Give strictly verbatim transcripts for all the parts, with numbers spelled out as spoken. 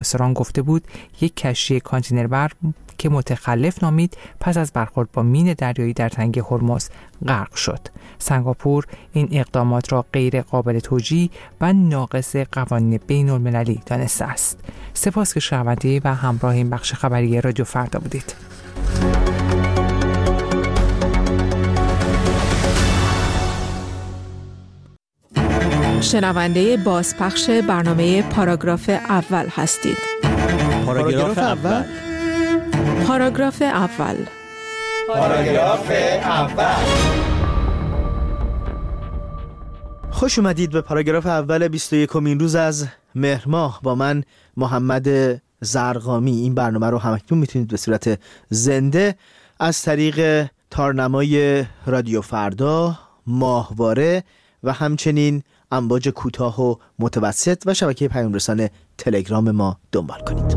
پاسداران گفته بود یک کشتی کانتینربر که متخلف نامید پس از برخورد با مین دریایی در تنگه هرمز غرق شد. سنگاپور این اقدامات را غیر قابل توجیه و ناقض قوانین بین المللی دانسته است. سپاس که شنونده و همراه این بخش خبری رادیو فردا بودید. شنونده بازپخش برنامه پاراگراف اول هستید. پاراگراف اول. پاراگراف اول. پاراگراف اول. خوش اومدید به پاراگراف اول بیست و یکمین روز از مهر ماه. با من محمد زرقامی. این برنامه رو همکنون میتونید به صورت زنده از طریق تارنمای رادیو فردا، ماهواره و همچنین امواج کوتاه و متوسط و شبکه پیام رسان تلگرام ما دنبال کنید.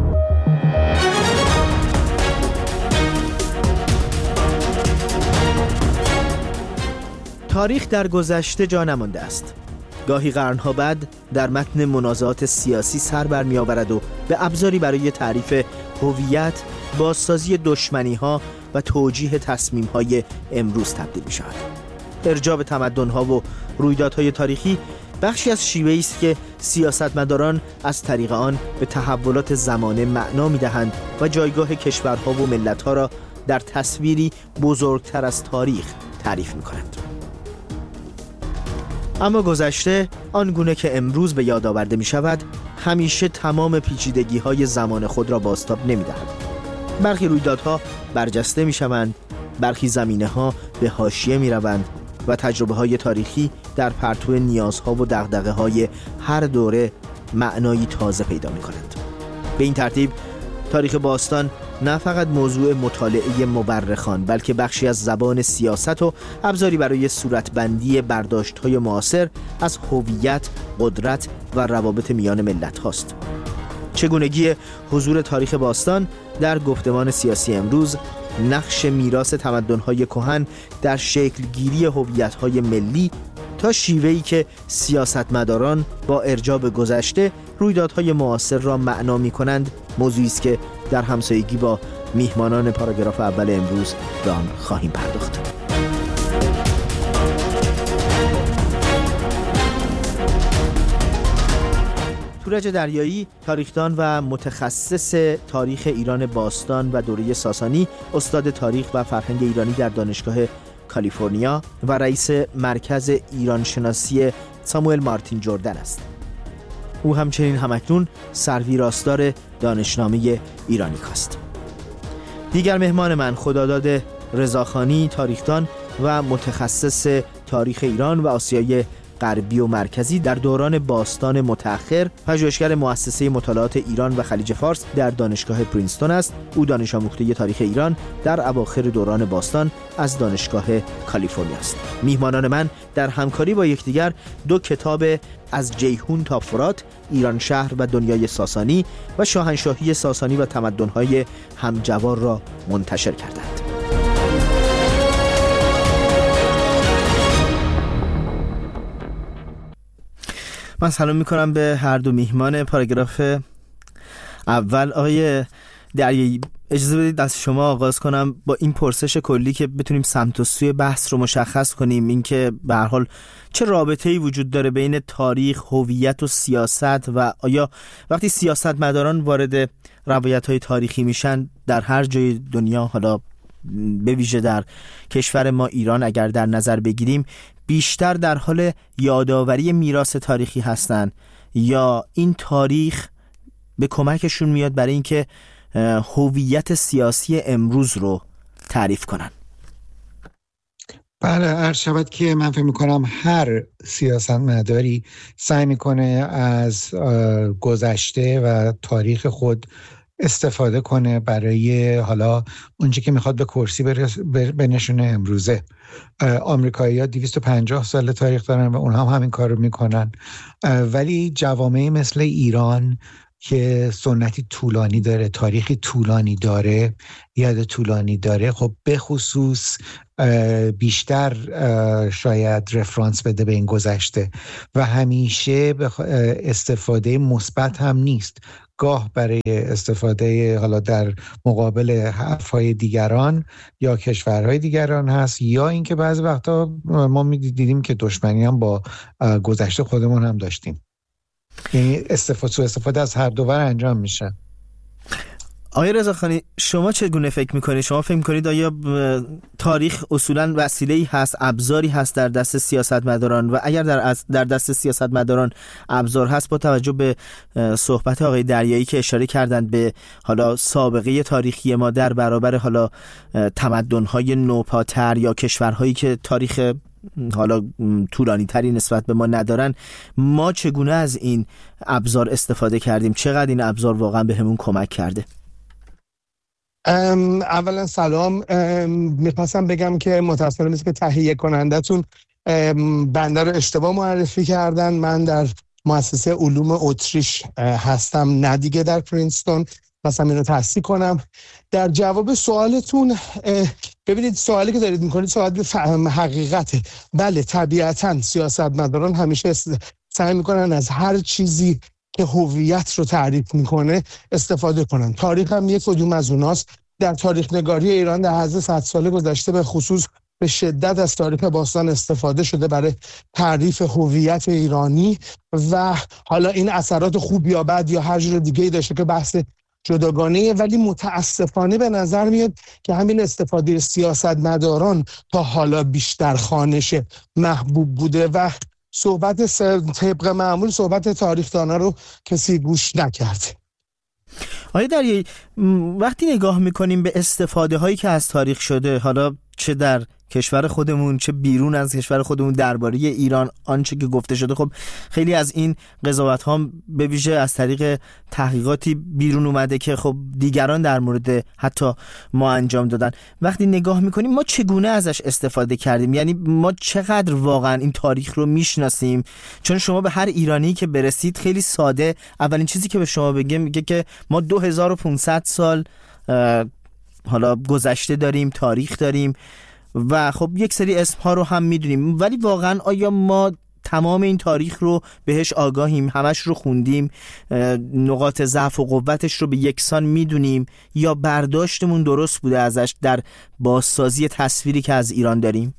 تاریخ در گذشته جا نمانده است. گاهی قرنها بعد در متن منازعات سیاسی سر برمی آورد و به ابزاری برای تعریف هویت، بازسازی دشمنی‌ها و توجیه تصمیم‌های امروز تبدیل می‌شود. ارجاع به تمدن‌ها و رویدادهای تاریخی بخشی از شیوه‌ای است که سیاستمداران از طریق آن به تحولات زمانه معنا می‌دهند و جایگاه کشورها و ملت‌ها را در تصویری بزرگتر از تاریخ تعریف می‌کنند. اما گذشته آنگونه که امروز به یاد آورده می‌شود، همیشه تمام پیچیدگی‌های زمان خود را بازتاب نمی‌دهد. برخی رویدادها برجسته می‌شوند، برخی زمینه‌ها به حاشیه می‌روند و تجربه‌های تاریخی در پرتو نیازها و دغدغه‌های هر دوره معنایی تازه پیدا می‌کنند. به این ترتیب تاریخ باستان نه فقط موضوع مطالعه مورخان، بلکه بخشی از زبان سیاست و ابزاری برای صورتبندی برداشت‌های معاصر از هویت، قدرت و روابط میان ملت هاست. چگونگی حضور تاریخ باستان در گفتمان سیاسی امروز، نقش میراث تمدن‌های کهن در شکلگیری هویت‌های ملی تا شیوهی که سیاستمداران با ارجاع به گذشته رویدادهای معاصر را معنا می‌کنند، موضوعی است که در همسایگی با میهمانان پاراگراف اول امروز به آن خواهیم پرداخت. تورج دریایی، تاریخدان و متخصص تاریخ ایران باستان و دوره ساسانی، استاد تاریخ و فرهنگ ایرانی در دانشگاه کالیفرنیا و رئیس مرکز ایران شناسی ساموئل مارتین جردن است. او همچنین همکنون سرویراستار دانشنامه ایرانیک است. دیگر مهمان من خداداد رضاخانی، تاریخدان و متخصص تاریخ ایران و آسیای غربی و مرکزی در دوران باستان متأخر، پژوهشگر مؤسسه مطالعات ایران و خلیج فارس در دانشگاه پرینستون است. او دانش آموخته تاریخ ایران در اواخر دوران باستان از دانشگاه کالیفرنیا است. میهمانان من در همکاری با یکدیگر دو کتاب از جیهون تا فرات، ایران شهر و دنیای ساسانی و شاهنشاهی ساسانی و تمدن‌های همجوار را منتشر کردند. من سلام میکنم به هر دو میهمان پاراگراف اول. آقای دریایی، اجازه بدید از شما آغاز کنم با این پرسش کلی که بتونیم سمت و سوی بحث رو مشخص کنیم. این که به هر حال چه رابطه‌ای وجود داره بین تاریخ، هویت و سیاست و آیا وقتی سیاستمداران وارد روایت‌های تاریخی میشن در هر جای دنیا، حالا به ویژه در کشور ما ایران اگر در نظر بگیریم، بیشتر در حال یادآوری میراث تاریخی هستن یا این تاریخ به کمکشون میاد برای اینکه هویت سیاسی امروز رو تعریف کنن؟ بله، عرض شود که من فکر میکنم هر سیاستمداری سعی میکنه از گذشته و تاریخ خود استفاده کنه برای حالا اونچه که میخواد به کرسی بنشونه امروزه. آمریکایی‌ها دویست و پنجاه سال تاریخ دارن و اونها هم همین کار رو میکنن، ولی جوامعی مثل ایران که سنتی طولانی داره، تاریخی طولانی داره، یاد طولانی داره، خب به خصوص بیشتر شاید رفرانس بده به این گذشته و همیشه استفاده مثبت هم نیست. گاه برای استفاده حالا در مقابل حرفهای دیگران یا کشورهای دیگران هست، یا اینکه بعضی وقتا ما می‌دیدیم که دشمنی هم با گذشته خودمون هم داشتیم. یعنی استفاده سوء استفاده از هر دو ور انجام میشه. آقای رضاخانی، شما چگونه فکر میکنید؟ شما فکر میکنید آیا تاریخ اصولاً وسیله‌ای هست، ابزاری هست در دست سیاستمداران، و اگر در در دست سیاستمداران ابزار هست، با توجه به صحبت آقای دریایی که اشاره کردند به حالا سابقه تاریخی ما در برابر حالا تمدن‌های نوپاتر یا کشورهایی که تاریخ حالا طولانی تری نسبت به ما ندارن، ما چگونه از این ابزار استفاده کردیم؟ چقدر این ابزار واقعا به همون کمک کرده؟ اولا سلام. میخواستم بگم که متاسفانه مثل که تهیه کنندتون بنده رو اشتباه معرفی کردن. من در مؤسسه علوم اتریش هستم، نه دیگه در پرینستون. مثلا اینو تصحیح کنم. در جواب سوالتون، ببینید سوالی که دارید میکنید سوال به فهم حقیقته. بله طبیعتاً سیاستمداران همیشه سعی میکنن از هر چیزی که هویت رو تعریف میکنه استفاده کنن. تاریخ هم یک کدوم از اوناست. در تاریخ نگاری ایران در حد صد سال گذشته به خصوص به شدت از تاریخ باستان استفاده شده برای تعریف هویت ایرانی، و حالا این اثرات خوب یا بد یا هر جور دیگه‌ای داشته که بحث جداگانه، ولی متاسفانه به نظر میاد که همین استفاده سیاستمداران تا حالا بیشتر خوانش محبوب بوده و صحبت طبق معمول صحبت تاریخ‌دانا رو کسی گوش نکرده. آیا دریایی، وقتی نگاه میکنیم به استفاده هایی که از تاریخ شده، حالا چه در کشور خودمون چه بیرون از کشور خودمون درباره ایران، آنچه که گفته شده، خب خیلی از این قضاوت ها به ویژه از طریق تحقیقاتی بیرون اومده که خب دیگران در مورد حتی ما انجام دادن. وقتی نگاه میکنیم ما چگونه ازش استفاده کردیم؟ یعنی ما چقدر واقعا این تاریخ رو میشناسیم؟ چون شما به هر ایرانی که برسید خیلی ساده اولین چیزی که به شما بگه میگه که ما دو هزار و پانصد سال حالا گذشته داریم، تاریخ داریم و خب یک سری اسمها رو هم میدونیم، ولی واقعا آیا ما تمام این تاریخ رو بهش آگاهیم، همش رو خوندیم، نقاط ضعف و قوتش رو به یکسان میدونیم، یا برداشتمون درست بوده ازش در بازسازی تصویری که از ایران داریم؟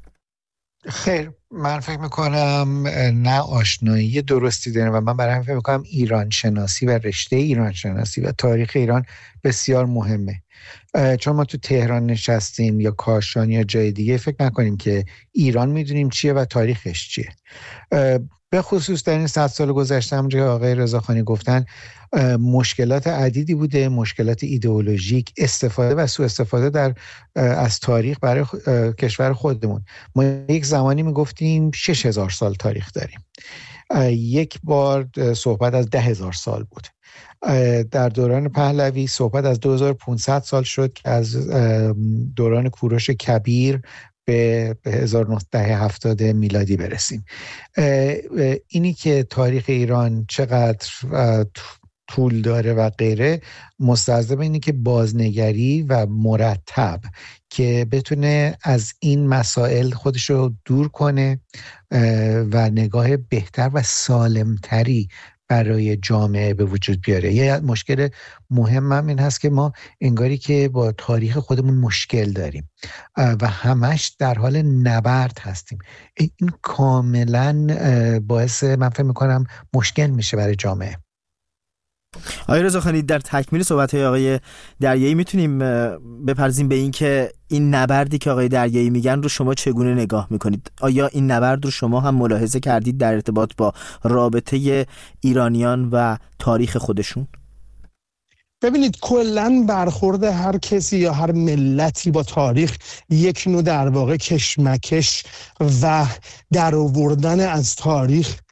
خیر، من فکر میکنم نه آشنایی درستی داریم و من برای همین فکر میکنم ایران شناسی و رشته ایران شناسی و تاریخ ایران بسیار مهمه. چون ما تو تهران نشستیم یا کاشان یا جای دیگه فکر نکنیم که ایران میدونیم چیه و تاریخش چیه. به خصوص در این صد سال گذشته هم جای آقای رضاخانی گفتن مشکلات عدیدی بوده، مشکلات ایدئولوژیک، استفاده و سوء استفاده در از تاریخ برای کشور خودمون. ما یک زمانی میگفتیم شش هزار سال تاریخ داریم، یک بار صحبت از ده هزار سال بود، در دوران پهلوی صحبت از دو هزار و پانصد سال شد که از دوران کوروش کبیر به هزار و نهصد و هفتاد میلادی برسیم. اینی که تاریخ ایران چقدر طول داره و غیره مستلزم اینی که بازنگری و مرتب که بتونه از این مسائل خودش رو دور کنه و نگاه بهتر و سالمتری برای جامعه به وجود بیاره. یه مشکل مهم هم این هست که ما انگاری که با تاریخ خودمون مشکل داریم و همش در حال نبرد هستیم. این کاملا باعث من فکر میکنم مشکل میشه برای جامعه. آقای رضاخانی، در تکمیل صحبت‌های آقای دریایی میتونیم بپرزیم به این که این نبردی که آقای دریایی میگن رو شما چگونه نگاه میکنید؟ آیا این نبرد رو شما هم ملاحظه کردید در ارتباط با رابطه ایرانیان و تاریخ خودشون؟ ببینید کلاً برخورد هر کسی یا هر ملتی با تاریخ یک نوع در واقع کشمکش و درآوردن از تاریخ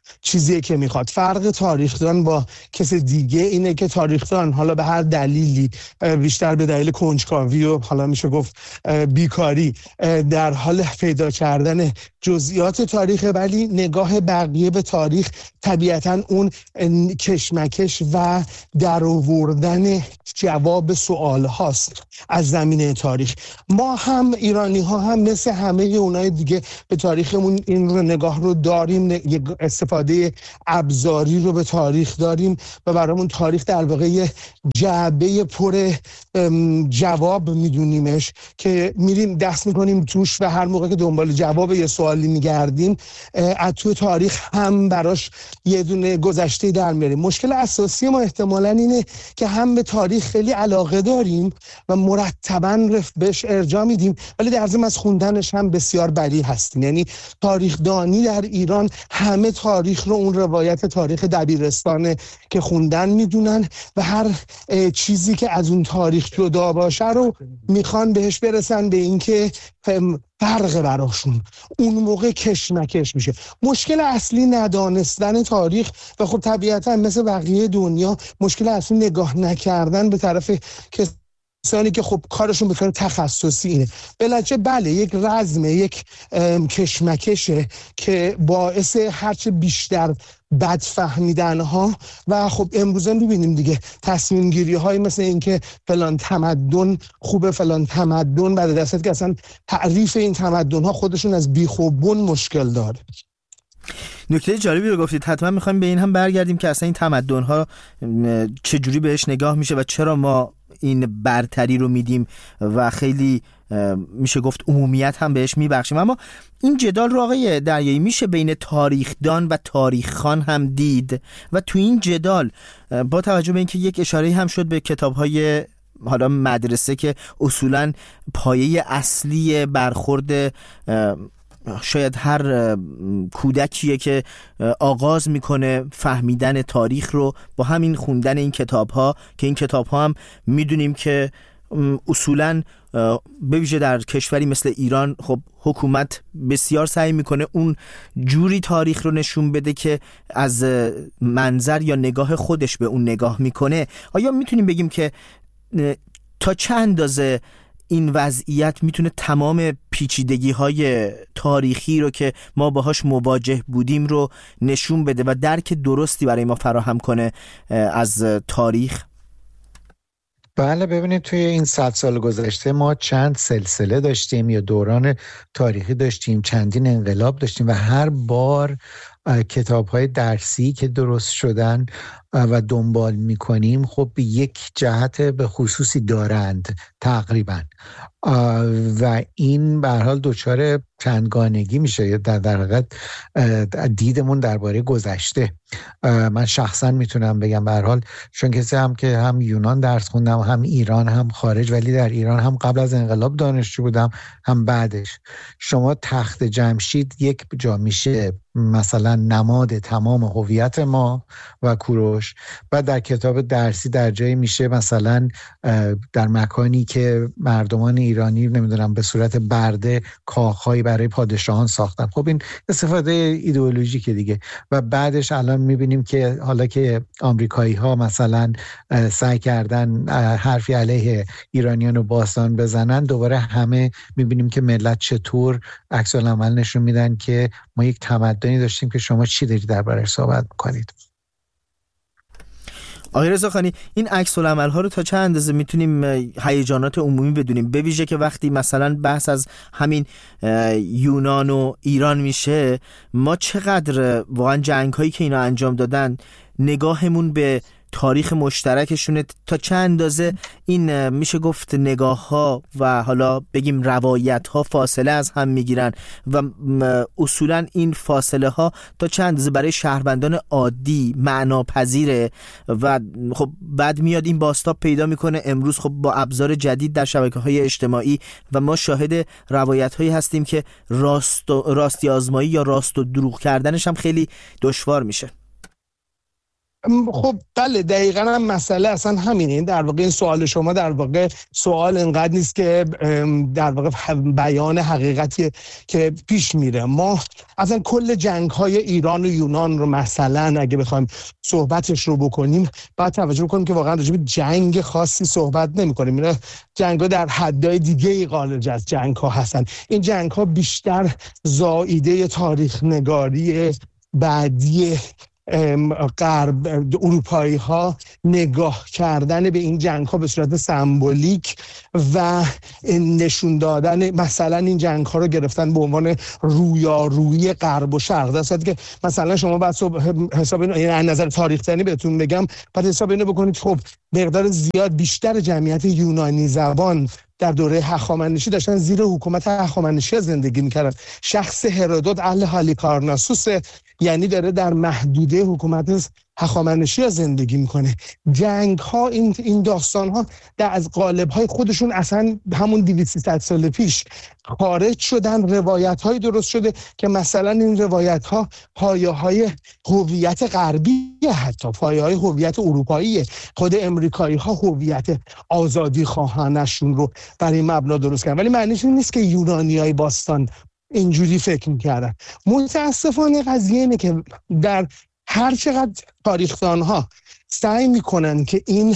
چیزیه که میخواد. فرق تاریخدان با کس دیگه اینه که تاریخدان حالا به هر دلیلی، بیشتر به دلیل کنجکاوی و حالا میشه گفت بیکاری، در حال پیدا کردن جزئیات تاریخ، ولی نگاه بقیه به تاریخ طبیعتاً اون کشمکش و درآوردن جواب سوال هاست از زمینه تاریخ. ما هم ایرانی ها هم مثل همه اونای دیگه به تاریخمون این رو نگاه رو داریم، یک استفاده ابزاری رو به تاریخ داریم و برامون تاریخ در واقع جعبه پر جواب میدونیمش که میریم دست میکنیم توش و هر موقع که دنبال جواب یه سوالی میگردیم از تو تاریخ هم براش یه دونه گذشته در میاریم. مشکل اساسی ما احتمالاً اینه که هم به تاریخ خیلی علاقه داریم و مرتباً بهش ارجاع میدیم، ولی در ضمن از خوندنش هم بسیار بری هستیم. یعنی تاریخدانی در ایران همه تاریخ رو اون روایت تاریخ دبیرستانه که خوندن میدونن و هر چیزی که از اون تاریخ جدا باشه رو میخوان بهش برسن به اینکه فرق براشون، اون موقع کشمکش میشه. مشکل اصلی ندانستن تاریخ و خب طبیعتا مثل بقیه دنیا مشکل اصلی نگاه نکردن به طرف کسانی که خب کارشون به کار تخصصی اینه. بلکه بله یک رزمه، یک کشمکشه که باعث هرچه بیشتر بد فهمیدن ها و خب امروزه میبینیم دیگه تصمیم گیری های مثل این که فلان تمدن خوبه، فلان تمدن بعد دست که اصلا تعریف این تمدن ها خودشون از بیخ و بن مشکل داره. نکته جالبی رو گفتید، حتما میخوایم به این هم برگردیم که اصلا این تمدن ها چجوری بهش نگاه میشه و چرا ما این برتری رو میدیم و خیلی میشه گفت عمومیت هم بهش میبخشیم. اما این جدال رو آقای دریایی میشه بین تاریخدان و تاریخخوان هم دید و تو این جدال با توجه به اینکه یک اشاره هم شد به کتاب‌های حالا مدرسه که اصولاً پایه اصلی برخورد شاید هر کودکیه که آغاز میکنه فهمیدن تاریخ رو با همین خوندن این کتاب‌ها، که این کتاب‌ها هم میدونیم که اصولاً به ویژه در کشوری مثل ایران خب حکومت بسیار سعی میکنه اون جوری تاریخ رو نشون بده که از منظر یا نگاه خودش به اون نگاه میکنه. آیا میتونیم بگیم که تا چه اندازه این وضعیت میتونه تمام پیچیدگی های تاریخی رو که ما باهاش مواجه بودیم رو نشون بده و درک درستی برای ما فراهم کنه از تاریخ؟ بله، ببینید توی این صد سال گذشته ما چند سلسله داشتیم یا دوران تاریخی داشتیم، چندین انقلاب داشتیم و هر بار کتاب‌های درسی که درست شدن و دنبال می‌کنیم خب یک جهت به خصوصی دارند تقریبا و این به هر حال دچار چندگانگی میشه یا در در حقیقت دیدمون درباره گذشته. من شخصا میتونم بگم به هر حال چون کسی هم که هم یونان درس خوندم هم ایران هم خارج، ولی در ایران هم قبل از انقلاب دانشجو بودم هم بعدش. شما تخت جمشید یک جا میشه مثلا نماد تمام هویت ما و کوروش، بعد در کتاب درسی در جایی میشه مثلا در مکانی که مردمان ایرانی نمیدونم به صورت برده کاخهایی برای پادشاهان ساختن. خب این استفاده ایدئولوژیکه دیگه. و بعدش الان میبینیم که حالا که آمریکایی ها مثلا سعی کردن حرفی علیه ایرانیان و باستان بزنن، دوباره همه میبینیم که ملت چطور عکس العمل نشون میدن که ما یک تمدنی داشتیم که شما چی دارید دربارش صحبت میکنید. آقای رضاخانی، این عکس العمل ها رو تا چه اندازه میتونیم هیجانات عمومی بدونیم؟ به ویژه که وقتی مثلا بحث از همین یونان و ایران میشه، ما چقدر واقعا جنگ هایی که اینا انجام دادن نگاهمون به تاریخ مشترکشونه، تا چه اندازه این میشه گفت نگاه ها و حالا بگیم روایت ها فاصله از هم میگیرن و اصولا این فاصله ها تا چه اندازه برای شهروندان عادی معناپذیره و خب بعد میاد این بازتاب پیدا میکنه امروز خب با ابزار جدید در شبکه های اجتماعی و ما شاهد روایت هایی هستیم که راست و راستی آزمایی یا راست و دروغ کردنش هم خیلی دشوار میشه. خب بله دقیقاً هم مسئله اصلا همینه. این در واقع این سوال شما در واقع سوال انقدر نیست که در واقع بیان حقیقتی که پیش میره. ما اصلا کل جنگ های ایران و یونان رو مثلا اگه بخوایم صحبتش رو بکنیم باید توجه کنیم که واقعا راجع به جنگ خاصی صحبت نمی کنیم. اینا جنگ ها در حدهای دیگه ای قالب از جنگ ها هستن. این جنگ ها بیشتر زائیده تاریخ نگاری بعدی غرب اروپایی ها نگاه کردن به این جنگ ها به صورت سمبولیک و نشون دادن مثلا این جنگ ها رو گرفتن به عنوان رویارویی غرب و شرق. در صورتی که مثلا شما بعد حساب اینو یعنی از نظر تاریخ دانی بهتون بگم بعد حساب اینو بکنید خب مقدار زیاد بیشتر جمعیت یونانی زبان در دوره هخامنشی داشتن زیر حکومت هخامنشی زندگی میکردن. شخص هرودوت اهل هالیکارناسوس، یعنی داره در محدوده حکومت هخامنشی زندگی میکنه. جنگ ها این این داستان ها در از قالب های خودشون اصلا همون دویست سیصد سال پیش خارج شدن. روایت های درست شده که مثلا این روایت ها پایه های هویت غربی، حتی پایه های هویت اروپایی. خود امریکایی ها هویت آزادی خواهانشون رو برای این مبنا درست کردن، ولی معنیش این نیست که یونانیای باستان اینجوری فکر میکردن. متاسفانه قضیه اینه که در هر چقدر تاریخ‌دان‌ها سعی میکنن که این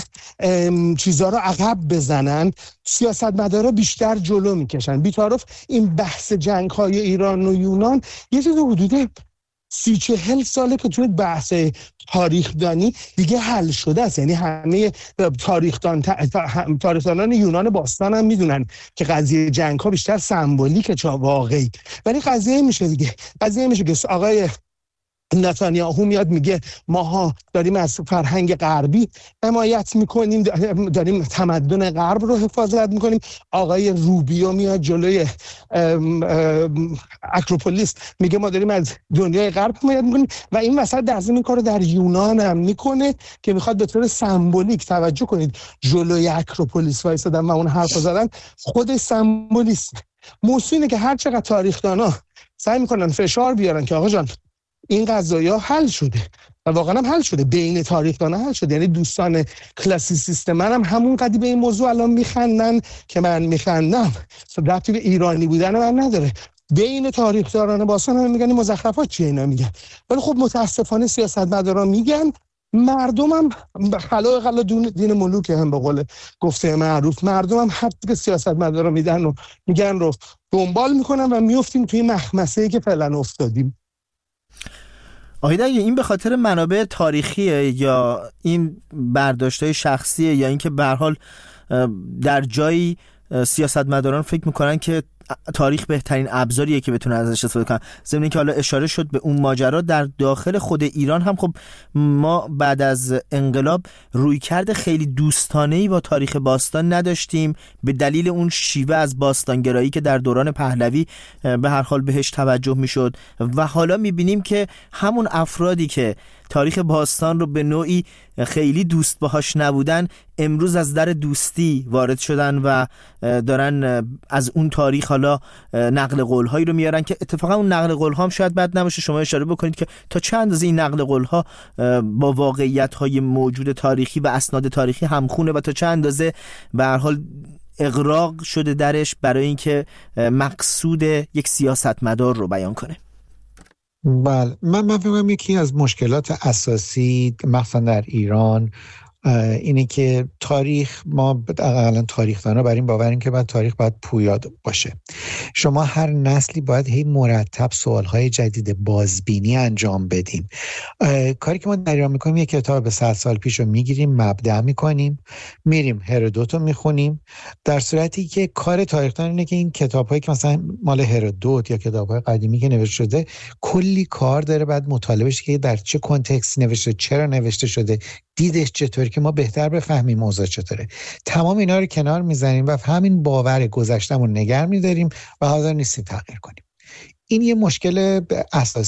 چیزها رو عقب بزنن، سیاستمدارا بیشتر جلو میکشن. بی‌طرف این بحث جنگ‌های ایران و یونان یه چیز حدود سی چهل ساله که توی بحث تاریخ‌دانی دیگه حل شده است. یعنی همه تاریخ‌دان تاریخ‌دانان یونان باستان هم میدونن که قضیه جنگ‌ها بیشتر سمبولیکه چا واقعی. ولی قضیه میشه دیگه قضیه میشه که آقای نتانیاهو میاد میگه ماها داریم از فرهنگ غربی حمایت میکنیم، داریم تمدن غرب رو حفاظت میکنیم. آقای روبیو میاد جلوی ام ام اکروپولیس میگه ما داریم از دنیای غرب حمایت میکنیم و این وسط در ضمن این کارو در یونان هم میکنه که میخواد به طور سمبولیک، توجه کنید، جلوی اکروپولیس وایسادن و اون حرفو زدن. خود سمبولیسم موضوعی که هر چقدر تاریخ‌دانا سعی میکنن فشار بیارن که آقا جان این قضایا حل شده و واقعا هم حل شده، بین تاریخ‌دانا حل شده. یعنی دوستان کلاسیسیست من هم همون قدی به این موضوع الان میخندن که من میخندم، ربطی به ایرانی بودن من نداره. بین تاریخ‌دانان باستان هم میگن مزخرفات چیه اینا میگن، ولی خب متاسفانه سیاستمداران میگن، مردم هم خلا خلا دین ملوک هم به قول گفته معروف، مردم هم حتی که سیاستمداران میدن و میگن رو دنبال میکنن و میافتیم توی مخمسه‌ای که فعلا افتادیم. آقای دایی، این به خاطر منابع تاریخیه یا این برداشت‌های شخصیه یا اینکه به هر حال در جایی سیاستمداران فکر میکنن که تاریخ بهترین ابزاریه که بتونن ازش استفاده کنن؟ ضمن اینکه حالا اشاره شد به اون ماجرا در داخل خود ایران هم خب ما بعد از انقلاب رویکرد خیلی دوستانه‌ای با تاریخ باستان نداشتیم به دلیل اون شیوه از باستانگرایی که در دوران پهلوی به هر حال بهش توجه میشد و حالا میبینیم که همون افرادی که تاریخ باستان رو به نوعی خیلی دوست باهاش نبودن امروز از در دوستی وارد شدن و دارن از اون تاریخ حالا نقل قول‌هایی رو میارن که اتفاقا اون نقل قول‌ها هم شاید بد نباشه شما اشاره بکنید که تا چند اندازه این نقل قول‌ها با واقعیت‌های موجود تاریخی و اسناد تاریخی همخونه و تا چند اندازه به هر حال اغراق شده درش برای اینکه مقصود یک سیاستمدار رو بیان کنه. بله، من من فکر می‌کنم یکی از مشکلات اساسی مثلا در ایران اینه که تاریخ، ما اقلا تاریخ‌دانا بر این باوریم که باید تاریخ باید پویا باشه. شما هر نسلی باید هی مرتب سوال‌های جدید بازبینی انجام بدیم. کاری که ما در ایران می‌کنیم یک کتاب به صد سال پیش رو می‌گیریم، مبدأ می‌کنیم، میریم هرودوت رو می‌خونیم، در صورتی که کار تاریخ‌دان اینه که این کتاب‌هایی که مثلا مال هرودوت یا کتاب‌های قدیمی که نوشته شده کلی کار داره، بعد مطالعه بشه که در چه کنتکستی نوشته، چرا نوشته شده، دیدش چطوری که ما بهتر بفهمیم موضوع چطوره. تمام اینا رو کنار میزنیم و همین باور گذشتمون نگه میداریم و حاضر نیستیم تغییر کنیم. این یه مشکل اساسیه.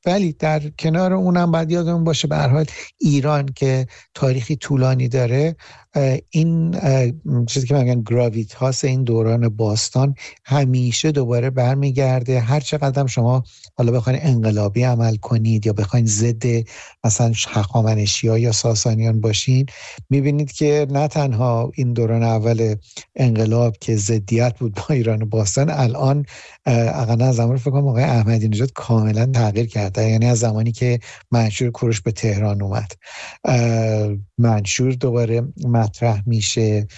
ولی در کنار اونم باید یادمون باشه به هر حال ایران که تاریخی طولانی داره، این چیزی که میگن گراویتاس این دوران باستان همیشه دوباره برمیگرده. هر چقدر شما حالا بخواید انقلابی عمل کنید یا بخواید ضد مثلا هخامنشی‌ها یا ساسانیان باشین، میبینید که نه تنها این دوران اول انقلاب که ضدیت بود با ایران باستان، الان اقلا از زمان فکر کنم آقای احمدی نژاد کاملا تغییر کرده. یعنی از زمانی که منشور کوروش به تهران اومد، منشور دوباره مطرح میشه،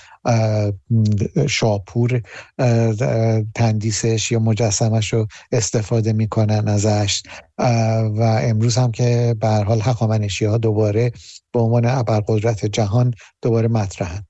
شاپور تندیسش یا مجسمش رو استفاده میکنن ازش و امروز هم که به هر حال هخامنشی‌ها دوباره به عنوان ابرقدرت جهان دوباره مطرحن.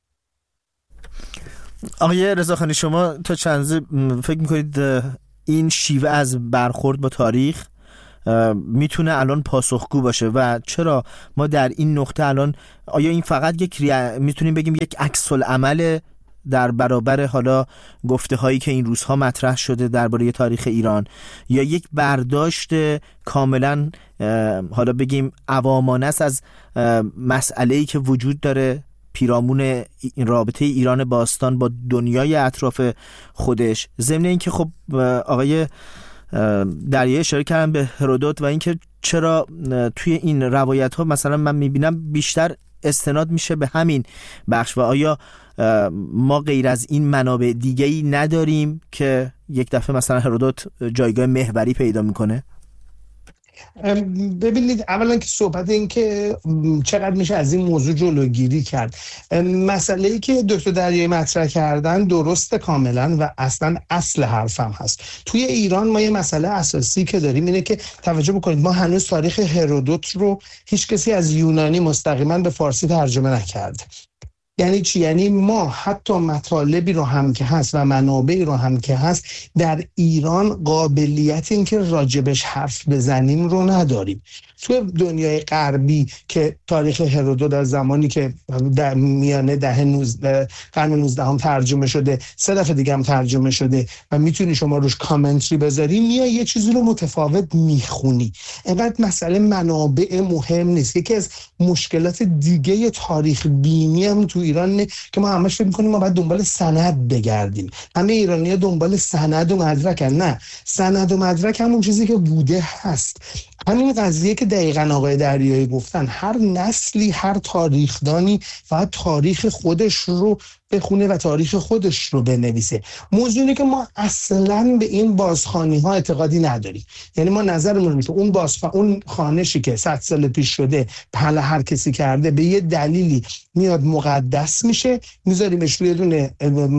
آقای رضاخانی، شما تا چند فکر میکنید این شیوه از برخورد با تاریخ میتونه الان پاسخگو باشه و چرا ما در این نقطه الان، آیا این فقط یک ریا... میتونیم بگیم یک عکس العمل در برابر حالا گفته هایی که این روزها مطرح شده درباره تاریخ ایران، یا یک برداشت کاملا حالا بگیم عوامانه است از مسئله‌ای که وجود داره پیرامون این رابطه ایران باستان با دنیای اطراف خودش؟ ضمن اینکه خب آقای دریایی اشاره کردن به هرودوت و اینکه چرا توی این روایت ها مثلا من میبینم بیشتر استناد میشه به همین بخش و آیا ما غیر از این منابع دیگه‌ای نداریم که یک دفعه مثلا هرودوت جایگاه محوری پیدا میکنه؟ ببینید، اولا که صحبت این که چقدر میشه از این موضوع جلوگیری کرد، مسئله‌ای که دکتر دریایی مطرح کردن درسته کاملا و اصلا اصل حرفم هست. توی ایران ما یه مسئله اساسی که داریم اینه که توجه بکنید، ما هنوز تاریخ هرودوت رو هیچ کسی از یونانی مستقیما به فارسی ترجمه نکرده. یعنی چی؟ یعنی ما حتی مطالبی رو هم که هست و منابعی رو هم که هست در ایران قابلیت این که راجبش حرف بزنیم رو نداریم. توی دنیای غربی که تاریخ هرودوت از زمانی که در میانه ده نوزده قرن نوزدهم هم ترجمه شده، سه دفعه دیگه هم ترجمه شده و میتونی شما روش کامنتری بذاری، میای یه چیزی رو متفاوت میخونی. اینقدر مسئله منابع مهم نیست. یکی از مشکلات دیگه تاریخ بینی هم تو ایران نه که ما همش فکر می‌کنیم ما باید دنبال سند بگردیم. همه ایرانی‌ها دنبال سند و مدرکن. نه، سند و مدرک همون چیزی که بوده هست. همین قضیه که دقیقاً آقای دریایی گفتن، هر نسلی، هر تاریخدانی فقط تاریخ خودش رو بخونه و تاریخ خودش رو بنویسه. موضوعی که ما اصلاً به این بازخوانی ها اعتقادی نداریم. یعنی ما نظرمون اینه که اون بازخ اون خوانشی که صد سال پیش شده پهل هر کسی کرده به یه دلیلی میاد مقدس میشه، میذاریمش روی دونه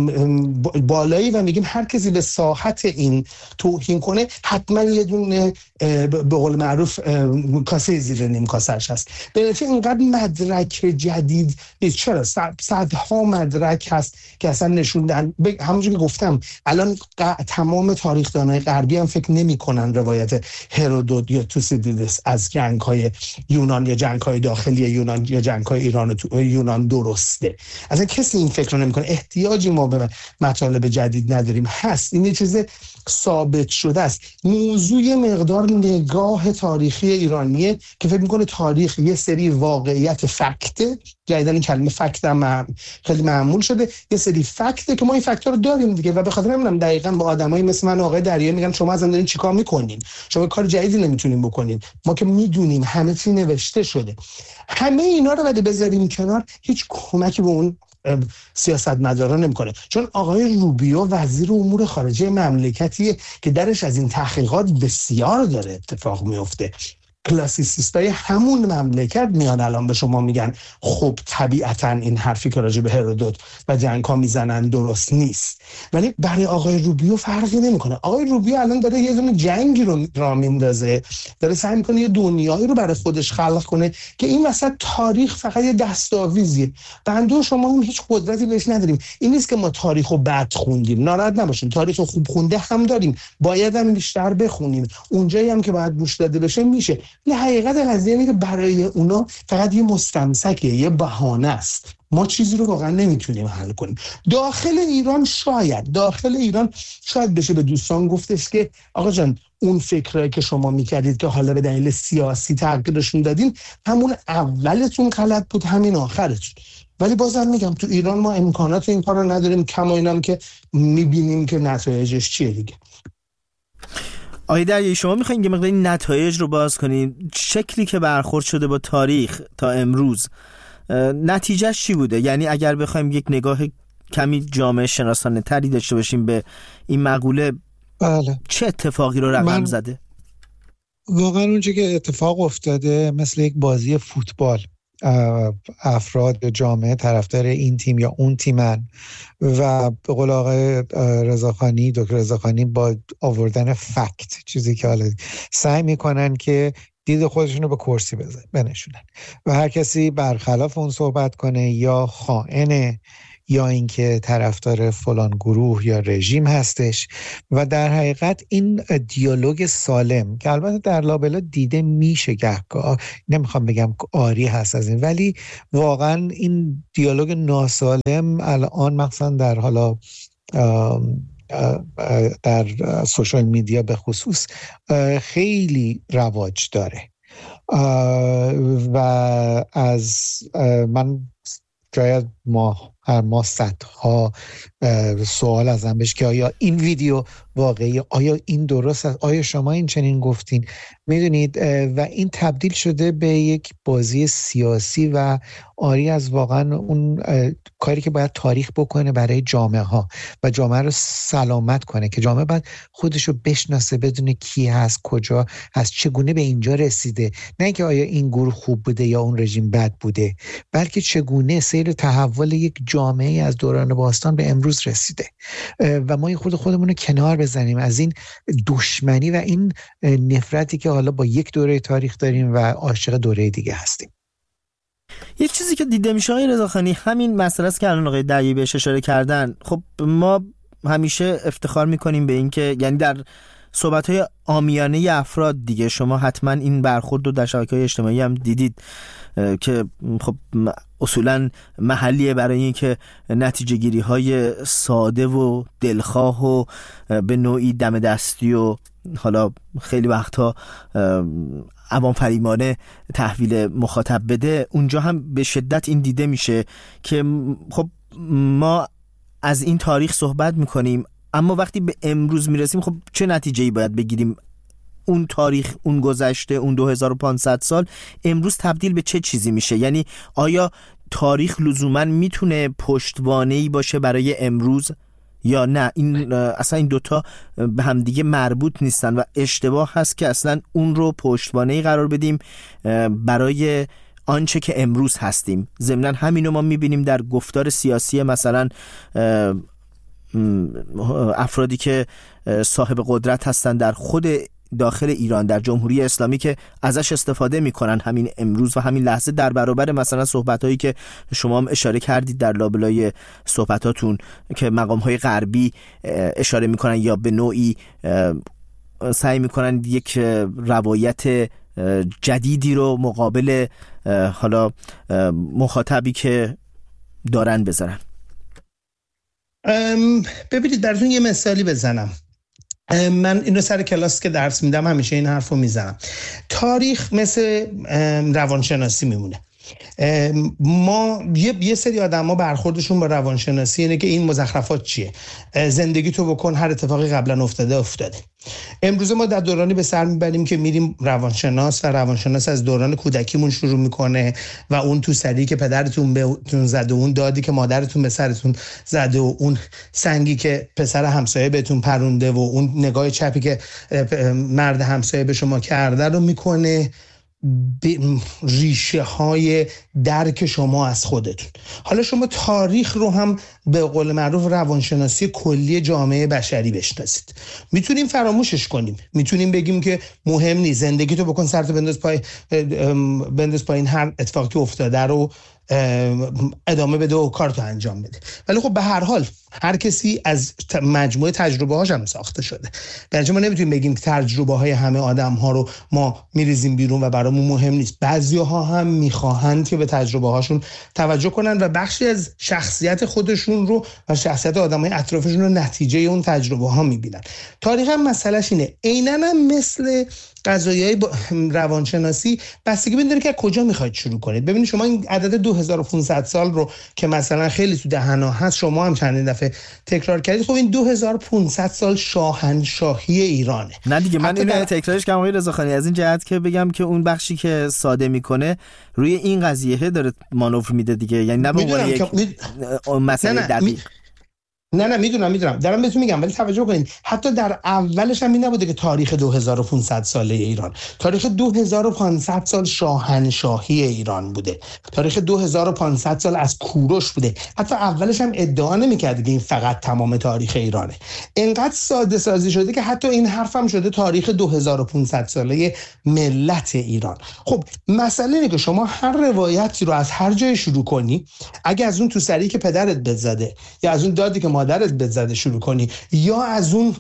بالایی و میگیم هر کسی به ساحت این توهین کنه حتما یه دونه به قول معروف کاسه زیر نیم کاسه‌اش هست. به نتیجه اینقدر مدرک جدید نیست. چرا؟ صدها مدرک هست که اصلا نشوندن. همونجوری که گفتم الان تمام تاریخ‌دانای غربی هم فکر نمی‌کنن روایت هرودوت یا توسیدیدس از جنگ‌های یونان یا جنگ‌های داخلی یونان یا جنگ‌های ایران و تو یونان درسته. اصلا کسی این فکر رو نمی‌کنه. احتیاجی ما به مطالب جدید نداریم. هست این چیز ثابت شده است. موضوع مقدار نگاه تاریخی ایرانیه که فکر می‌کنه تاریخ یه سری واقعیت فکته. جدیدن این کلمه فکت هم خیلی معمول شده. یه سری فکته که ما این فکت‌ها رو داریم دیگه و به خاطر همینم دقیقاً با آدمایی مثل من و آقای دریایی میگن شما اصلا دارین چیکار می‌کنین؟ شما کار جدیدی نمی‌تونین بکنین. ما که می‌دونیم همه چی نوشته شده. همه اینا رو بعد بذاریم کنار، هیچ کمکی به اون سیاستمداران نمی‌کنه. چون آقای روبیو وزیر امور خارجه مملکتیه که درش از این تحقیقات بسیار داره اتفاق میفته. کلاسیسیستای همون مملکت میان الان به شما میگن خب طبیعتاً این حرفی که راجع به هرودوت و جنگ‌ها میزنن درست نیست. ولی برای آقای روبیو فرقی نمیکنه. آقای روبیو الان داره یه دونه جنگی رو راه میندازه، داره سعی میکنه یه دنیایی رو برای خودش خلق کنه که این وسط تاریخ فقط یه دستاویزیه. بنده و شما هم هیچ قدرتی بهش نداریم. این نیست که ما تاریخو بد خوندیم، ناراحت نباشین، تاریخ خوب خونده هم داریم، باید هم بیشتر بخونیم. اونجایی هم که باید گوش داده بشه میشه. ولی حقیقت قضیه اینه که برای اونا فقط یه مستمسکه، یه بهانه است. ما چیزی رو واقعا نمیتونیم حل کنیم. داخل ایران شاید داخل ایران شاید بشه به دوستان گفتش که آقا جان اون فکرایی که شما میکردید که حالا به دلیل سیاسی تغییرشون دادین، همون اولتون غلط بود، همین آخرتون. ولی بازم میگم تو ایران ما امکانات این کار رو نداریم، کما اینم که میبینیم که نتایجش چیه دیگه. آقای دریایی، شما میخواین یه مقداری نتایج رو باز کنین، شکلی که برخورد شده با تاریخ تا امروز نتیجهش چی بوده؟ یعنی اگر بخوایم یک نگاه کمی جامعه شناسانه تری داشته باشیم به این مقوله، بله، چه اتفاقی رو رقم من... زده؟ واقعا اونچه که اتفاق افتاده مثل یک بازی فوتبال، افراد جامعه طرفدار این تیم یا اون تیمن و به قول آقای رضاخانی، دکتر رضاخانی، با آوردن فکت، چیزی که حالا سعی میکنن که دید خودشون رو به کرسی بنشونن و هر کسی برخلاف اون صحبت کنه یا خائنه یا اینکه طرفدار فلان گروه یا رژیم هستش. و در حقیقت این دیالوگ سالم که البته در لابلا دیده میشه گهگاه، نمیخوام بگم آری هست از این، ولی واقعا این دیالوگ ناسالم الان مثلا در حالا در سوشال میدیا به خصوص خیلی رواج داره و از من شاید ما هر ما صدها سوال ازم بشه که آیا این ویدیو واقعی، آیا این درست است، آیا شما این چنین گفتین، میدونید، و این تبدیل شده به یک بازی سیاسی و آری از واقعا اون کاری که باید تاریخ بکنه برای جامعه ها و جامعه رو سلامت کنه، که جامعه باید خودش رو بشناسه، بدونه کی هست، کجا هست، چگونه به اینجا رسیده، نه که آیا این گروه خوب بوده یا اون رژیم بد بوده، بلکه چگونه سیر تحول یک جامعه از دوران باستان به امروز رسیده و ما خود خودمون رو کنار بزنیم از این دشمنی و این نفرتی که حالا با یک دوره تاریخ داریم و عاشق دوره دیگه هستیم. یه چیزی که دیده میشه آقای رضاخانی، همین مسئله است که الان آقای دریایی بهش اشاره کردن. خب ما همیشه افتخار میکنیم به این که، یعنی در صحبت‌های عامیانه افراد دیگه، شما حتما این برخورد رو در شبکه‌های اجتماعی هم دیدید که خب اصولاً محلیه برای این که نتیجه گیری های ساده و دلخواه و به نوعی دم دستی و حالا خیلی وقتا عوام فریبانه تحویل مخاطب بده، اونجا هم به شدت این دیده میشه که خب ما از این تاریخ صحبت میکنیم، اما وقتی به امروز میرسیم خب چه نتیجه‌ای باید بگیریم؟ اون تاریخ، اون گذشته، اون دو هزار و پانصد سال امروز تبدیل به چه چیزی میشه؟ یعنی آیا تاریخ لزوما میتونه پشتوانه‌ای باشه برای امروز یا نه؟ این اصلا این دوتا به هم دیگه مربوط نیستن و اشتباه هست که اصلا اون رو پشتوانه‌ای قرار بدیم برای آنچه که امروز هستیم. ضمناً همینو ما میبینیم در گفتار سیاسی مثلا افرادی که صاحب قدرت هستن در خود داخل ایران، در جمهوری اسلامی، که ازش استفاده میکنن همین امروز و همین لحظه در برابر مثلا صحبتایی که شما هم اشاره کردید در لابلای صحبتاتون که مقامهای غربی اشاره میکنن یا به نوعی سعی میکنن یک روایت جدیدی رو مقابل حالا مخاطبی که دارن بذارن. ببینید براتون یه مثالی بزنم. من اینو سر کلاس که درس میدم همیشه این حرفو میزنم. تاریخ مثل روانشناسی میمونه. ما یه, یه سری آدم ها برخوردشون با روانشناسی اینه که این مزخرفات چیه، زندگی تو بکن، هر اتفاقی قبلا افتاده افتاده. امروز ما در دورانی به سر میبریم که میریم روانشناس و روانشناس از دوران کودکیمون شروع میکنه و اون تو سری که پدرتون بهتون زده، اون دادی که مادرتون به سرتون زده و اون سنگی که پسر همسایه بهتون پرونده و اون نگاه چپی که مرد همسایه به شما کرده رو میکنه ریشه های درک شما از خودتون. حالا شما تاریخ رو هم به قول معروف روانشناسی کلی جامعه بشری بشناسید. میتونیم فراموشش کنیم، میتونیم بگیم که مهم نیست، زندگی تو بکن، سرتو بنداز پای بنداز پایین، هر اتفاقی که افتاده رو ادامه بده و کارتو انجام بده. ولی خب به هر حال هر کسی از مجموعه تجربه هاش هم ساخته شده. بنابراین ما نمیتونیم بگیم تجربه های همه آدم ها رو ما میریزیم بیرون و برامون مهم نیست. بعضی‌ها هم میخواهند که به تجربه هاشون توجه کنن و بخشی از شخصیت خودشون رو و شخصیت آدمای اطرافشون رو نتیجه اون تجربه ها میبینن. تاریخ هم مسئلهش اینه. عیناً مثل قضایای روانشناسی بستگی می‌داره که کجا میخواید شروع کنید. ببینید شما این عدد دو هزار و پانصد سال رو که مثلا خیلی تو دهنا هست شما هم چندین دفعه تکرار کردید، خب این دو هزار و پانصد سال شاهنشاهی ایرانه. نه دیگه من اینو در... تکرارش کردم آقای رضاخانی از این جهت که بگم که اون بخشی که ساده میکنه روی این قضیه داره مانور میده دیگه، یعنی نه به عنوان یک می... مسئله دقیق. می... نه نه میدونم میدونم دارم بهتون میگم، ولی توجه کنید حتی در اولش هم این نبوده که تاریخ دو هزار و پانصد ساله ایران، تاریخ دو هزار و پانصد سال شاهنشاهی ایران بوده، تاریخ دو هزار و پانصد سال از کوروش بوده. حتی اولش هم ادعا نمی‌کرد که این فقط تمام تاریخ ایرانه. اینقدر ساده سازی شده که حتی این حرف هم شده تاریخ دو هزار و پانصد ساله ملت ایران. خب مسئله اینه که شما هر روایتی رو از هر جای شروع کنی، اگه از اون تو سری که پدرت بهت زده یا از اون دادی که مادرت بهت زده شروع کنی یا از اون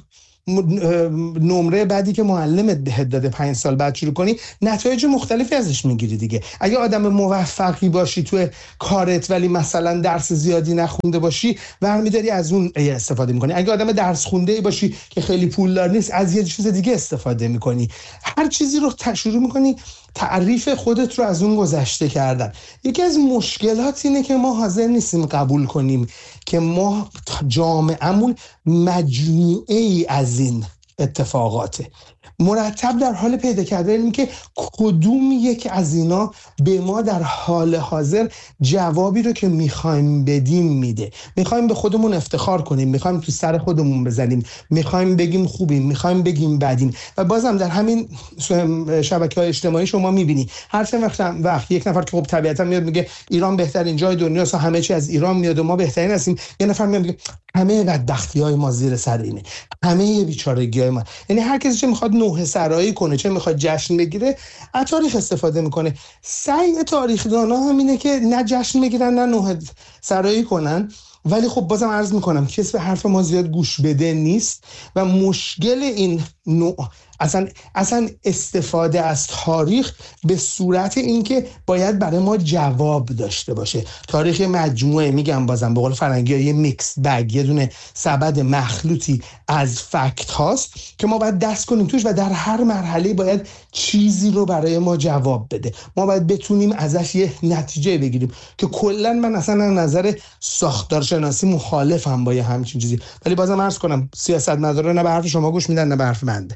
نمره بعدی که معلمت بهت داده پنج سال بعد شروع کنی، نتایج مختلفی ازش میگیری دیگه. اگه آدم موفقی باشی توی کارت ولی مثلا درس زیادی نخونده باشی، برمی‌داری از اون استفاده میکنی. اگه آدم درس خونده باشی که خیلی پولدار نیست، از یه چیز دیگه استفاده میکنی. هر چیزی رو شروع میکنی تعریف خودت رو از اون گذشته کردن. یکی از مشکلات اینه که ما حاضر نیستیم قبول کنیم که ما جامعه‌مون مجموعه ای از این اتفاقاته، مرتب در حال پیدا کردن که کدوم یک از اینا به ما در حال حاضر جوابی رو که میخوایم بدیم میده. میخوایم به خودمون افتخار کنیم، میخوایم تو سر خودمون بزنیم، میخوایم بگیم خوبیم، میخوایم بگیم بدیم. و بازم در همین شبکه‌های اجتماعی شما میبینی هر چند وقت وقت یک نفر که خب طبیعتا میاد میگه ایران بهترین جای دنیاست، همه چی از ایران میاد و ما بهترین هستیم، یه نفر میاد میگه همه بدبختی‌های ما زیر سر اینه، همه بیچارگی‌های ما. یعنی هر کسی چه میخواد نوحه سرایی کنه، چه میخواد جشن بگیره، از تاریخ استفاده میکنه. سعی تاریخ‌دانا هم اینه که نه جشن بگیرن نه نوحه سرایی کنن. ولی خب بازم عرض میکنم کسی به حرف ما زیاد گوش بده نیست و مشکل این نوع اصلا اصلا استفاده از تاریخ به صورت اینکه باید برای ما جواب داشته باشه. تاریخ مجموعه، میگم بازم به قول فرنگی‌ها یه میکس بگ، یه دونه سبد مخلوطی از فکت هاست که ما باید دست کنیم توش و در هر مرحله باید چیزی رو برای ما جواب بده. ما باید بتونیم ازش یه نتیجه بگیریم که کلا من اصلا از نظر ساختارشناسی مخالفم با یه همچین چیزی. ولی بازم عرض کنم سیاستمدارا نه به حرف شما گوش میدن نه به حرف بنده.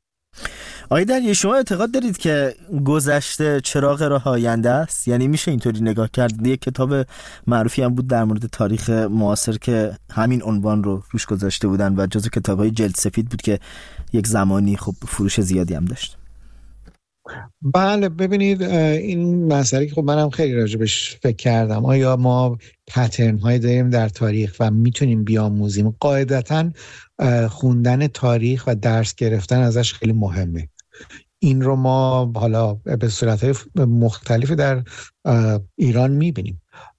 آقای دریایی شما اعتقاد دارید که گذشته چراغ راه آینده است؟ یعنی میشه اینطوری نگاه کرد؟ یک کتاب معروفی هم بود در مورد تاریخ معاصر که همین عنوان رو روش گذاشته بودن و جزو کتاب‌های جلد سفید بود که یک زمانی خب فروش زیادی هم داشت. بله ببینید این مسئله که خب منم خیلی راجبش فکر کردم، آیا ما پترن های داریم در تاریخ و میتونیم بیاموزیم؟ قاعدتاً خوندن تاریخ و درس گرفتن ازش خیلی مهمه. این رو ما حالا به صورتهای مختلفی در ایران میبینیم.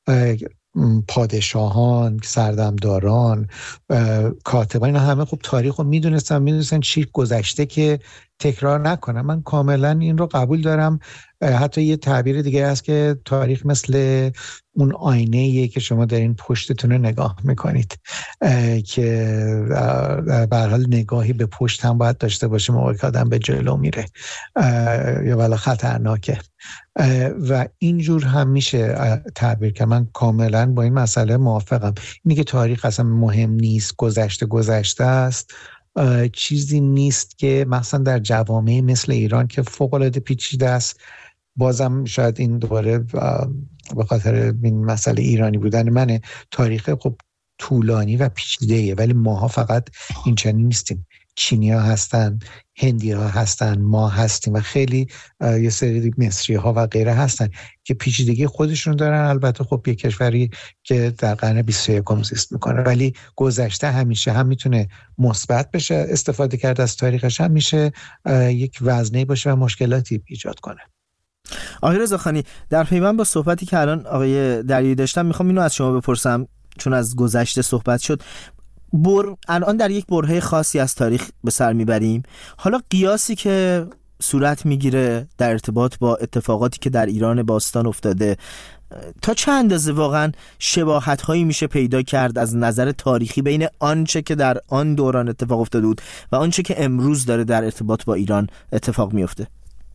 پادشاهان، سردمداران، کاتبان، اینا همه خوب تاریخ رو میدونستن میدونستن چی گذشته که تکرار نکنن. من کاملا این رو قبول دارم. حتی یه تعبیر دیگه هست که تاریخ مثل اون آینه‌ایه که شما دارین پشتتون رو نگاه میکنید که به هر حال نگاهی به پشت هم باید داشته باشه موقعی که آدم به جلو میره یا ولی خطرناکه و اینجور هم میشه تعبیر کرد. من کاملا با این مسئله موافقم. اینی که تاریخ اصلا مهم نیست، گذشته گذشته است، چیزی نیست که مثلا در جوامع مثل ایران که فوق‌العاده پیچیده است. بازم شاید این دوباره به خاطر این مسئله ایرانی بودن منه، تاریخ خب طولانی و پیچیده‌ایه ولی ماها فقط این چنین نیستیم. چینی‌ها هستن، هندی‌ها هستن، ما هستیم و خیلی یه سری مصری‌ها و غیره هستن که پیچیدگی خودشون دارن. البته خب یه کشوری که در قرن بیست و یکم زیست میکنه، ولی گذشته همیشه هم میتونه مثبت بشه استفاده کرد از تاریخش، هم میشه یک وزنه‌ای باشه و مشکلاتی ایجاد کنه. آقای رضاخانی، در پیوند با صحبتی که الان آقای دریایی داشتم میخوام اینو از شما بپرسم، چون از گذشته صحبت شد. بر الان در یک برهه خاصی از تاریخ به سر میبریم. حالا قیاسی که صورت میگیره در ارتباط با اتفاقاتی که در ایران باستان افتاده، تا چه اندازه واقعا شباهت هایی میشه پیدا کرد از نظر تاریخی بین آنچه که در آن دوران اتفاق افتاده بود و آنچه که امروز داره در ارتباط با ایران اتفاق میفته؟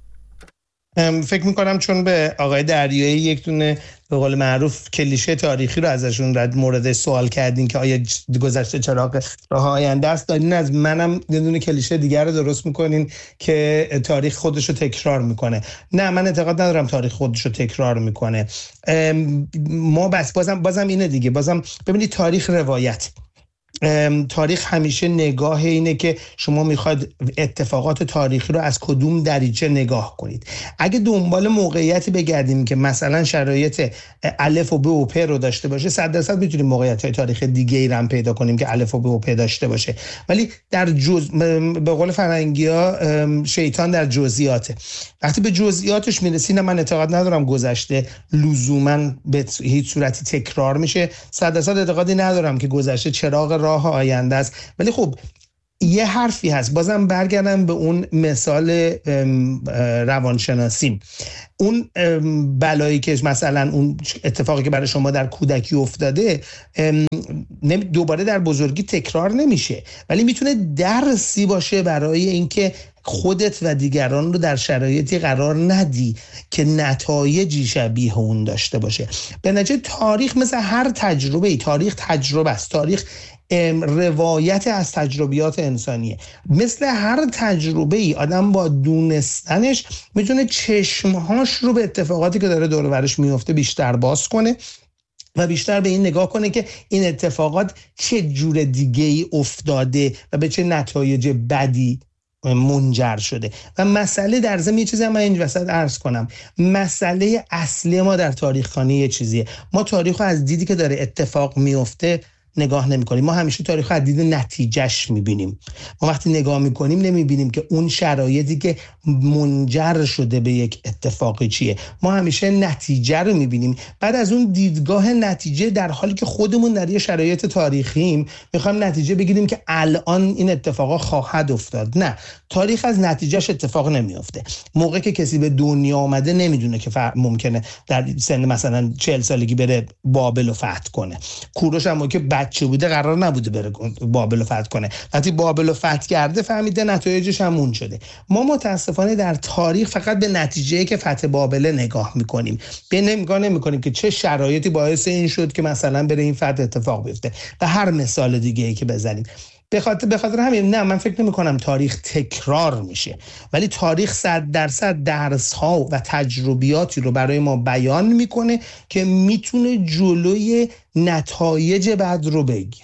فکر میکنم چون به آقای دریایی یک دونه به قول معروف کلیشه تاریخی رو ازشون رد مورد سوال کردین که آیا گذشته چراغ راه آینده است، دارین از منم یه دونه کلیشه دیگر رو درست میکنین که تاریخ خودش رو تکرار میکنه. نه، من اعتقاد ندارم تاریخ خودش رو تکرار میکنه. ما بس بازم بازم اینه دیگه، بازم ببینید تاریخ روایت، تاریخ همیشه نگاه اینه که شما میخواید اتفاقات تاریخی رو از کدوم دریچه نگاه کنید. اگه دنبال موقعیتی بگردیم که مثلا شرایط الف و ب و پ رو داشته باشه، صد درصد میتونیم موقعیت‌های تاریخ دیگه ای هم پیدا کنیم که الف و ب و پ داشته باشه، ولی در جز به قول فرنگی‌ها شیطان در جزئیاته. وقتی به جزئیاتش میرسیم، من اعتقاد ندارم گذشته لزوما به هیچ صورتی تکرار میشه. صد درصد اعتقادی ندارم که گذشته چراغ راه آینده است. ولی خب یه حرفی هست، بازم برگردم به اون مثال روانشناسیم، اون بلایی که مثلا اون اتفاقی که برای شما در کودکی افتاده دوباره در بزرگی تکرار نمیشه، ولی میتونه درسی باشه برای اینکه خودت و دیگران رو در شرایطی قرار ندی که نتایجی شبیه اون داشته باشه. به نتیجه تاریخ مثل هر تجربه ای، تاریخ تجربه است، تاریخ روایت از تجربیات انسانیه. مثل هر تجربه ای آدم با دونستنش میتونه چشمهاش رو به اتفاقاتی که داره دور و برش میفته بیشتر باز کنه و بیشتر به این نگاه کنه که این اتفاقات چه جور دیگه ای افتاده و به چه نتایج بدی منجر شده. و مسئله در ضمن یه چیزی من این وسط عرض کنم، مسئله اصلی ما در تاریخ خوانی یه چیزیه، ما تاریخ رو از دیدی که داره اتفاق میفته نگاه نمی کنیم. ما همیشه تاریخ رو از دید نتیجهش میبینیم. ما وقتی نگاه میکنیم نمیبینیم که اون شرایطی که منجر شده به یک اتفاقی چیه، ما همیشه نتیجه رو میبینیم. بعد از اون دیدگاه نتیجه، در حالی که خودمون در یه شرایط تاریخیم میخوایم نتیجه بگیریم که الان این اتفاقا خواهد افتاد. نه، تاریخ از نتیجهش اتفاق نمیفته. موقعی که کسی به دنیا آمده نمیدونه که ممکنه در سن مثلا چهل سالگی بره بابل رو فتح کنه. کوروش هم که بچه بوده قرار نبوده بره بابل رو فتح کنه، وقتی بابل رو فتح کرده فهمیده نتایجش همون شده. ما متاسفانه در تاریخ فقط به نتیجه‌ای که فتح بابل نگاه میکنیم، به نگاه نمیکنیم که چه شرایطی باعث این شد که مثلا بره این فتح اتفاق بیفته و هر مثال دیگه‌ای که بزنیم. به خاطر به خاطر همین نه، من فکر نمی کنم تاریخ تکرار میشه، ولی تاریخ صد درصد درس ها و تجربیاتی رو برای ما بیان میکنه که میتونه جلوی نتایج بعد رو بگیره.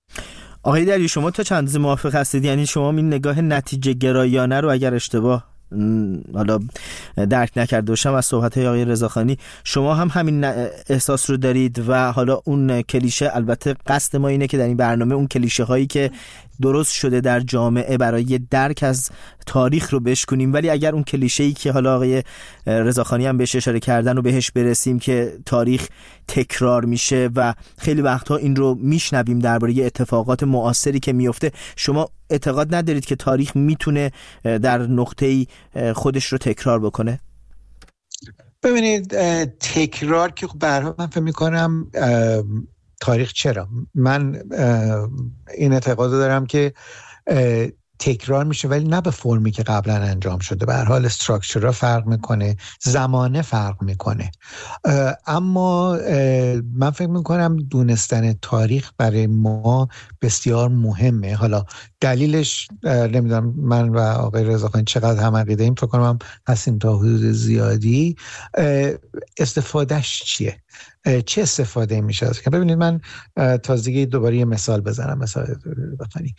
آقای دریایی، شما تا چند اندازه موافق هستید؟ یعنی شما این نگاه نتیجه گرایانه رو اگر اشتباه حالا درک نکرده باشم از صحبت‌های آقای رضاخانی، شما هم همین احساس رو دارید و حالا اون کلیشه، البته قصد ما اینه که در این برنامه اون کلیشه هایی که درست شده در جامعه برای درک از تاریخ رو بشکنیم، ولی اگر اون کلیشه‌ای که حالا آقای رضاخانی هم بهش اشاره کردن و بهش برسیم که تاریخ تکرار میشه و خیلی وقتها این رو میشنویم درباره اتفاقات معاصری که میفته، شما اعتقاد ندارید که تاریخ میتونه در نقطه‌ای خودش رو تکرار بکنه؟ ببینید، تکرار که به هر حال من فکر می‌کنم تاریخ چرا؟ من این اعتقاد دارم که تکرار میشه، ولی نه به فرمی که قبلا انجام شده. به هر حال استراکچرها فرق میکنه، زمانه فرق میکنه. اما من فکر میکنم دونستن تاریخ برای ما بسیار مهمه. حالا دلیلش نمیدونم من و آقای رضاخانی چقدر هم عقیده ایم، فکر کنم هستیم تا حدود زیادی. استفادهش چیه؟ چه استفاده میشه؟ ببینید، من تازگی دوباره یه مثال بزنم. مثلا بخونی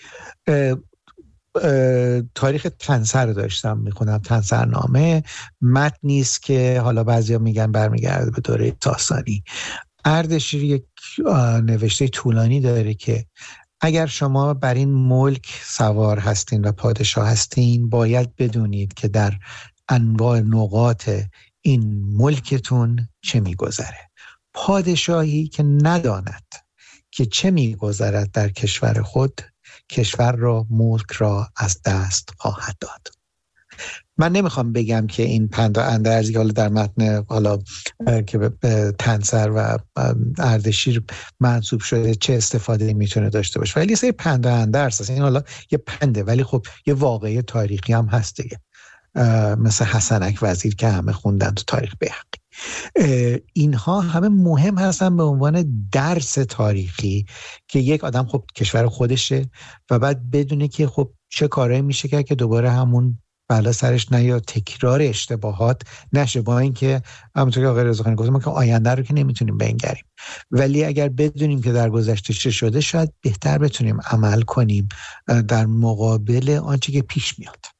تاریخ تنسر رو داشتم میخونم، تنسرنامه، متنی است که حالا بعضیا میگن برمیگرده به دوره ساسانی. اردشیر یک نوشته طولانی داره که اگر شما بر این ملک سوار هستین و پادشاه هستین، باید بدونید که در انواع نقاط این ملکتون چه میگذره. پادشاهی که نداند که چه میگذرد در کشور خود، کشور را، ملک را از دست خواهد داد. من نمیخوام بگم که این پند و اندرزی که حالا در متن حالا که به تنسر و اردشیر منسوب شده چه استفاده میتونه داشته باشه، ولی یه سری پند و اندرز هست. این حالا یه پنده ولی خب یه واقعه تاریخی هم هست دیگه، مثل حسنک وزیر که همه خوندن تو تاریخ بیهقی. اینها همه مهم هستن به عنوان درس تاریخی که یک آدم خب کشور خودشه و بعد بدونه که خب چه کارهایی میشه کرد که دوباره همون بلا سرش نیاد، تکرار اشتباهات نشه. با اینکه همونطور که آقای رضاخانی گفت ما که آینده رو که نمیتونیم بنگریم، ولی اگر بدونیم که در گذشته چه شده شاید بهتر بتونیم عمل کنیم در مقابل آنچه که پیش میاد.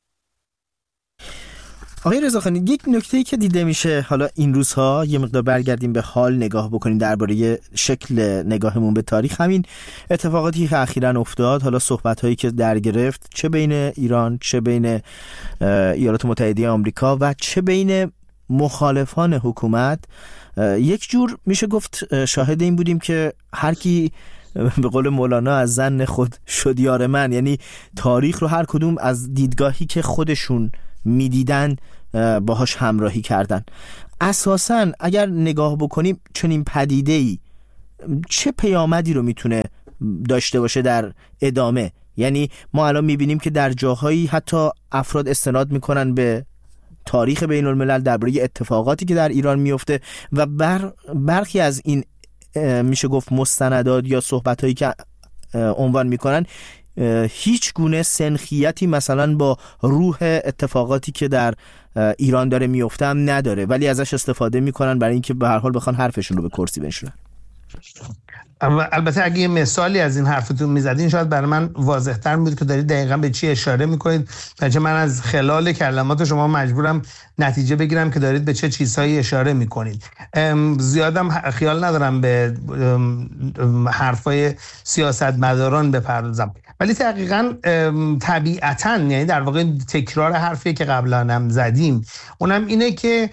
آقای رضاخانی، یک نکته‌ای که دیده میشه حالا این روزها، یه مقدار برگردیم به حال نگاه بکنیم درباره شکل نگاهمون به تاریخ، همین اتفاقاتی که اخیراً افتاد، حالا صحبت‌هایی که در گرفت چه بین ایران، چه بین ایالات متحده آمریکا و چه بین مخالفان حکومت، یک جور میشه گفت شاهد این بودیم که هر کی به قول مولانا از زن خود شد یار من، یعنی تاریخ رو هر کدوم از دیدگاهی که خودشون میدیدن باهاش همراهی کردن. اساساً اگر نگاه بکنیم چنین پدیده‌ای چه پیامدی رو میتونه داشته باشه در ادامه؟ یعنی ما الان میبینیم که در جاهایی حتی افراد استناد میکنن به تاریخ بین الملل درباره اتفاقاتی که در ایران میفته و بر برخی از این میشه گفت مستندات یا صحبتایی که عنوان میکنن هیچ گونه سنخیتی مثلا با روح اتفاقاتی که در ایران داره میفته هم نداره، ولی ازش استفاده میکنن برای اینکه به هر حال بخوان حرفشون رو به کرسی بنشونن. البته اگه یه مثالی از این حرفتون میزدین شاید برای من واضح‌تر بود که دارید دقیقاً به چی اشاره میکنید، بچه من از خلال کلمات شما مجبورم نتیجه بگیرم که دارید به چه چیزهایی اشاره میکنید. زیادم خیال ندارم به حرفای سیاستمداران بپردازم، ولی دقیقاً طبیعتاً، یعنی در واقع تکرار حرفی که قبلا هم زدیم، اونم اینه که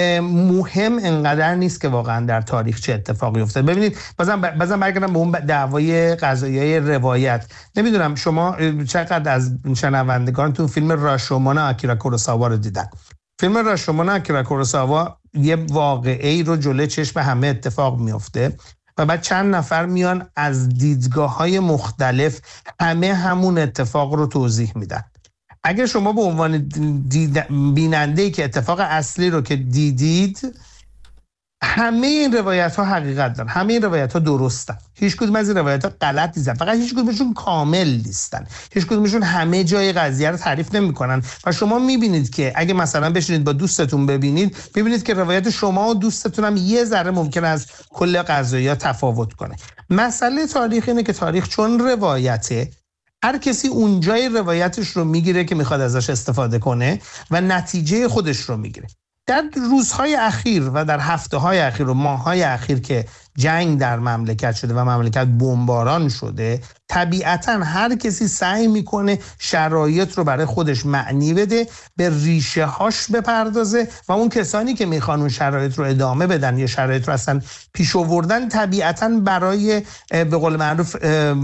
مهم انقدر نیست که واقعا در تاریخ چه اتفاقی افتاد. ببینید بازم بازم برگردم به اون دعوای قضایای روایت. نمیدونم شما چقدر از شنوندگانتون فیلم راشومون آکیرا کوروساوا رو دیدن. فیلم راشومون آکیرا کوروساوا یه واقعه‌ای رو جلوی چشم همه اتفاق میفته و بعد چند نفر میان از دیدگاه‌های مختلف همه همون اتفاق رو توضیح میدن. اگر شما به عنوان بیننده‌ای که اتفاق اصلی رو که دیدید، همه این روایت ها حقیقت دارن، همه این روایت ها درستن، هیچ کدوم از این روایت ها غلط نیستن، فقط هیچ کدومشون کامل نیستن، هیچ کدومشون همه جای قضیه رو تعریف نمی‌کنن و شما می‌بینید که اگه مثلا بشینید با دوستتون ببینید، می‌بینید که روایت شما و دوستتون هم یه ذره ممکنه از کل قضایا تفاوت کنه. مسئله تاریخ اینه که تاریخ چون روایته، هر کسی اونجای روایتش رو میگیره که میخواد ازش استفاده کنه و نتیجه خودش رو میگیره. در روزهای اخیر و در هفته‌های اخیر و ماه‌های اخیر که جنگ در مملکت شده و مملکت بمباران شده، طبیعتاً هر کسی سعی میکنه شرایط رو برای خودش معنی بده، به ریشه هاش بپردازه و اون کسانی که میخوان اون شرایط رو ادامه بدن یا شرایط رو اصلا پیش آوردن، طبیعتاً برای به قول معروف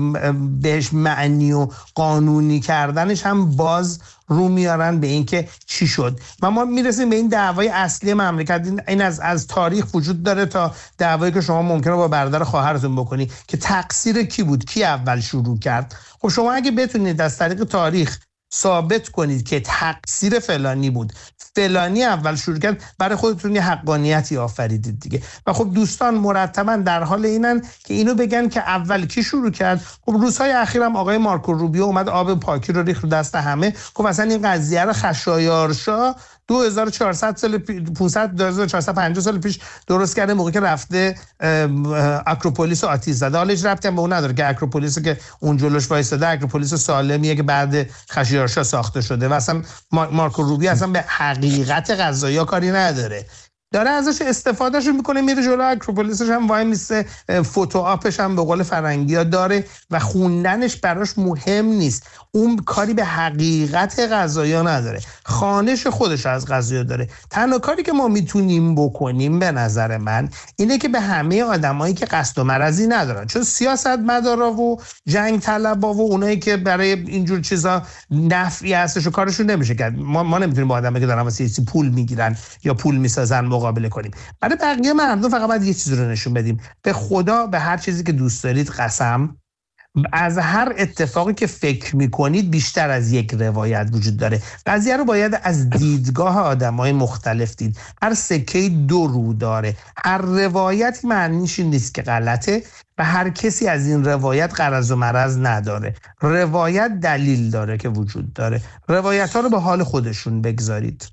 بهش معنی و قانونی کردنش هم باز رو میارن به این که چی شد. و ما میرسیم به این دعوای اصلی مملکت. این از از تاریخ وجود داره تا دعوایی که شما ممکنه با برادر خواهرتون بکنی که تقصیر کی بود، کی اول شروع کرد. خب شما اگه بتونید از طریق تاریخ ثابت کنید که تقصیر فلانی بود، فلانی اول شروع کرد، برای خودتون یه حقانیتی آفریدید دیگه. و خب دوستان مرتبا در حال اینن که اینو بگن که اول کی شروع کرد. خب روزهای اخیرم آقای مارکو روبیو اومد آب پاکی رو ریخت رو دست همه، خب اصلا این قضیه رو خشایارشا دو هزار و چهارصد سال پانصد دو هزار و چهارصد و پنجاه سال پیش درست کرده، موقعی که رفته اکروپولیس رو آتش زده. حالش ربطی هم به اون نداره که اکروپولیس که اون جلوش وایساده اکروپولیس سالمیه که بعد خشایارشا ساخته شده و اصلا مارکو روبیو اصلا به حقیقت قضایا کاری نداره. داره ازش استفادهش میکنه، میره جلو اکروپولیسش هم وای میسه، فوتو آپش هم به قول فرنگی‌ها داره و خوندنش براش مهم نیست. اون کاری به حقیقت قضایا نداره، خوانش خودش از قضایا داره. تنها کاری که ما میتونیم بکنیم به نظر من اینه که به همه آدمایی که قصد و مرضی ندارن، چون سیاستمدارا و جنگ طلبا و اونایی که برای اینجور چیزا نفعی هستش و کارشون نمیشه کرد، ما ما نمیتونیم با آدمایی که دارن واسه چیزی پول میگیرن یا پول میسازن مقابله کنیم. برای بقیه مردم فقط باید یه چیزی رو نشون بدیم، به خدا به هر چیزی که دوست دارید قسم، از هر اتفاقی که فکر میکنید بیشتر از یک روایت وجود داره. قضیه رو باید از دیدگاه آدمای مختلف دید. هر سکه دو رو داره، هر روایتی معنیش این نیست که غلطه و هر کسی از این روایت غرض و مرض نداره. روایت دلیل داره که وجود داره. روایت ها رو به حال خودشون بگذارید.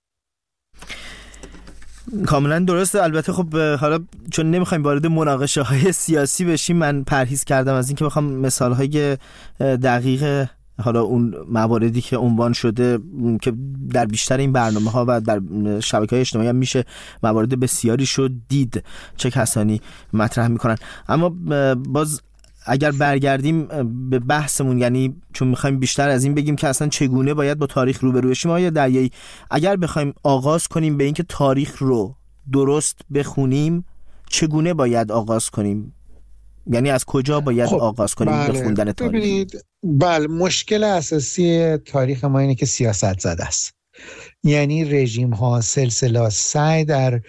کاملا درسته. البته خب حالا چون نمیخوایم وارد مناقشه های سیاسی بشیم، من پرهیز کردم از این که بخوام مثال های دقیق حالا اون مواردی که عنوان شده که در بیشتر این برنامه ها و در شبکه های اجتماعی هم میشه موارد بسیاری شد دید چه کسانی مطرح میکنن. اما باز اگر برگردیم به بحثمون، یعنی چون میخوایم بیشتر از این بگیم که اصلا چگونه باید با تاریخ روبرو بشیم، آیا دریایی اگر بخوایم آغاز کنیم به اینکه تاریخ رو درست بخونیم چگونه باید آغاز کنیم؟ یعنی از کجا باید خب آغاز کنیم بله. به خوندن تاریخ؟ ببینید بله، مشکل اساسی تاریخ ما اینه که سیاست زده است. یعنی رژیم ها سلسله سعی در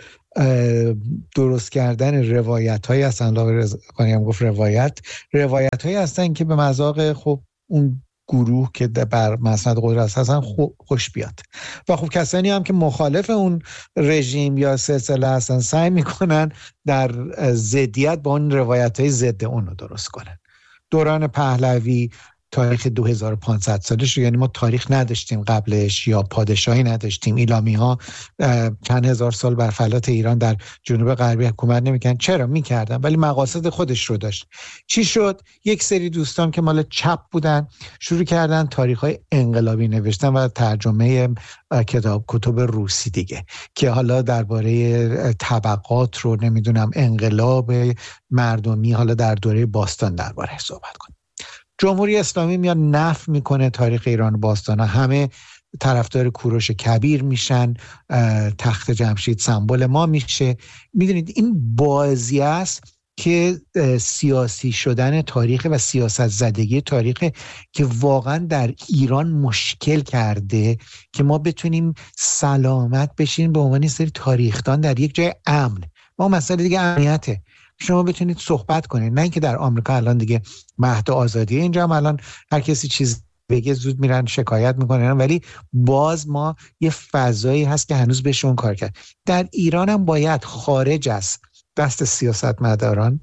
درست کردن روایت هایی هستن، لاغرقانی هم گفت روایت روایت هایی هستن که به مذاق خب اون گروه که بر مسند قدرت هستن خوش بیاد و خب کسانی هم که مخالف اون رژیم یا سلسله هستن سعی میکنن در ضدیت با اون روایت های ضد اون رو درست کنن. دوران پهلوی تاریخ دو هزار و پانصد سالش رو، یعنی ما تاریخ نداشتیم قبلش یا پادشاهی نداشتیم، ایلامی ها چند هزار سال بر فلات ایران در جنوب غربی حکومت نمیکردن. چرا میکردن؟ ولی مقاصد خودش رو داشت. چی شد؟ یک سری دوستان که مال چپ بودن شروع کردن تاریخ های انقلابی نوشتن و ترجمه کتاب کتب روسی دیگه که حالا درباره طبقات رو نمیدونم انقلاب مردمی حالا در دوره باستان درباره صحبت کنه. جمهوری اسلامی میاد نفی میکنه تاریخ ایران باستان، همه طرفدار کوروش کبیر میشن، تخت جمشید سمبل ما میشه. میدونید این بازی است که سیاسی شدن تاریخ و سیاست زدگی تاریخ که واقعا در ایران مشکل کرده که ما بتونیم سلامت بشیم به عنوان سری تاریخدان در یک جای امن. ما مسئله دیگه امنیته، شما بتونید صحبت کنید، نه اینکه در آمریکا الان دیگه مهد آزادیه، اینجا هم الان هر کسی چیز بگه زود میرن شکایت میکنن، ولی باز ما یه فضایی هست که هنوز بهش اون کار کرد. در ایران هم باید خارج از دست سیاستمداران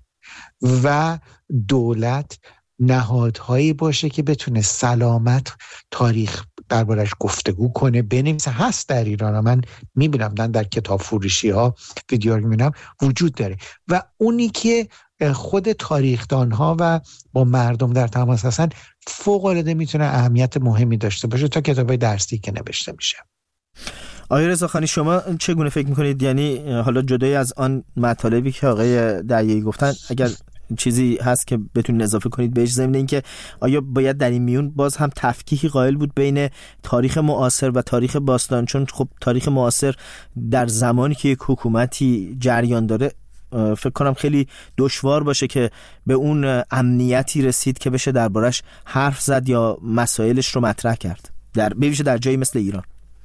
و دولت نهادهایی باشه که بتونه سلامت تاریخ دربارش گفتگو کنه، بنویسه. هست در ایران، من میبینم من در کتاب فروشی ها ویدیو رو میبینم وجود داره و اونی که خود تاریخدان ها و با مردم در تماس هستن فوق العاده میتونه اهمیت مهمی داشته باشه تا کتابای درسی که نوشته میشه. آقای رضاخانی شما چگونه فکر میکنید؟ یعنی حالا جدای از آن مطالبی که آقای دریایی گفتن، اگر چیزی هست که بتونید اضافه کنید بهش، ضمن اینکه آیا باید در این میون باز هم تفکیکی قائل بود بین تاریخ معاصر و تاریخ باستان؟ چون خب تاریخ معاصر در زمانی که یک حکومتی جریان داره فکر کنم خیلی دشوار باشه که به اون امنیتی رسید که بشه دربارش حرف زد یا مسائلش رو مطرح کرد، در بویژه در جایی مثل ایران.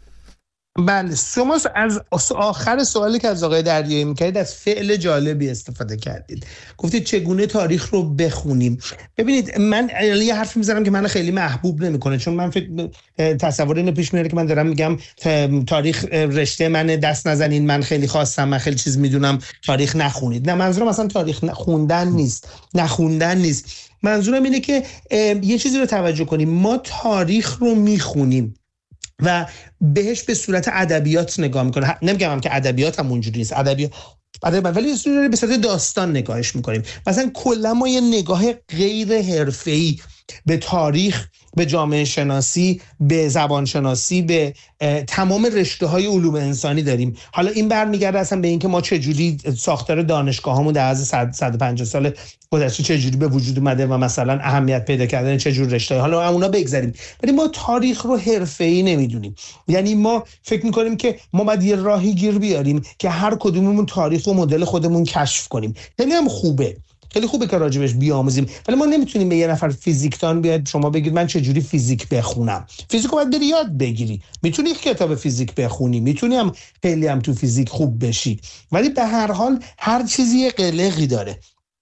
بله، شما از آخر سوالی که از آقای دریایی میکردید از فعل جالبی استفاده کردید، گفتید چگونه تاریخ رو بخونیم. ببینید من یه حرف میزنم که من خیلی محبوب نمیکنه، چون من فکر تصور اینو پیش میاره که من دارم میگم تاریخ رشته من، دست نزنین، من خیلی خواستم، من خیلی چیز میدونم، تاریخ نخونید. نه، منظورم اصلا تاریخ خوندن نیست، نخوندن نیست. منظورم اینه که یه چیزی رو توجه کنیم، ما تاریخ رو میخونیم و بهش به صورت ادبیات نگاه میکنه. نمیگم هم که ادبیات هم اونجوری نیست، ادبیات ادبیات ولی به صورت داستان نگاهش میکنیم. مثلا کلا ما یه نگاه غیر حرفه‌ای به تاریخ، به جامعه شناسی، به زبان شناسی، به تمام رشته‌های علوم انسانی داریم. حالا این برمیگرده اصلا به اینکه ما چه جوری ساختار دانشگاهامون در از صد و پنجاه سال گذشته چه جوری به وجود اومده و مثلا اهمیت پیدا کردن چه جور رشته‌ای. حالا اونا بگذاریم، ولی ما تاریخ رو حرفه‌ای نمیدونیم. یعنی ما فکر می‌کنیم که ما باید یه راهی گیر بیاریم که هر کدوممون تاریخ و مدل خودمون کشف کنیم. خیلی هم خوبه، خیلی خوبه که راجبش بیاموزیم، ولی ما نمیتونیم به یه نفر فیزیکدان بیاد شما بگید من چه جوری فیزیک بخونم. فیزیکو باید بری یاد بگیری. میتونی یک کتاب فیزیک بخونی، میتونی هم خیلی هم تو فیزیک خوب بشی، ولی به هر حال هر چیزی یه قلقی داره.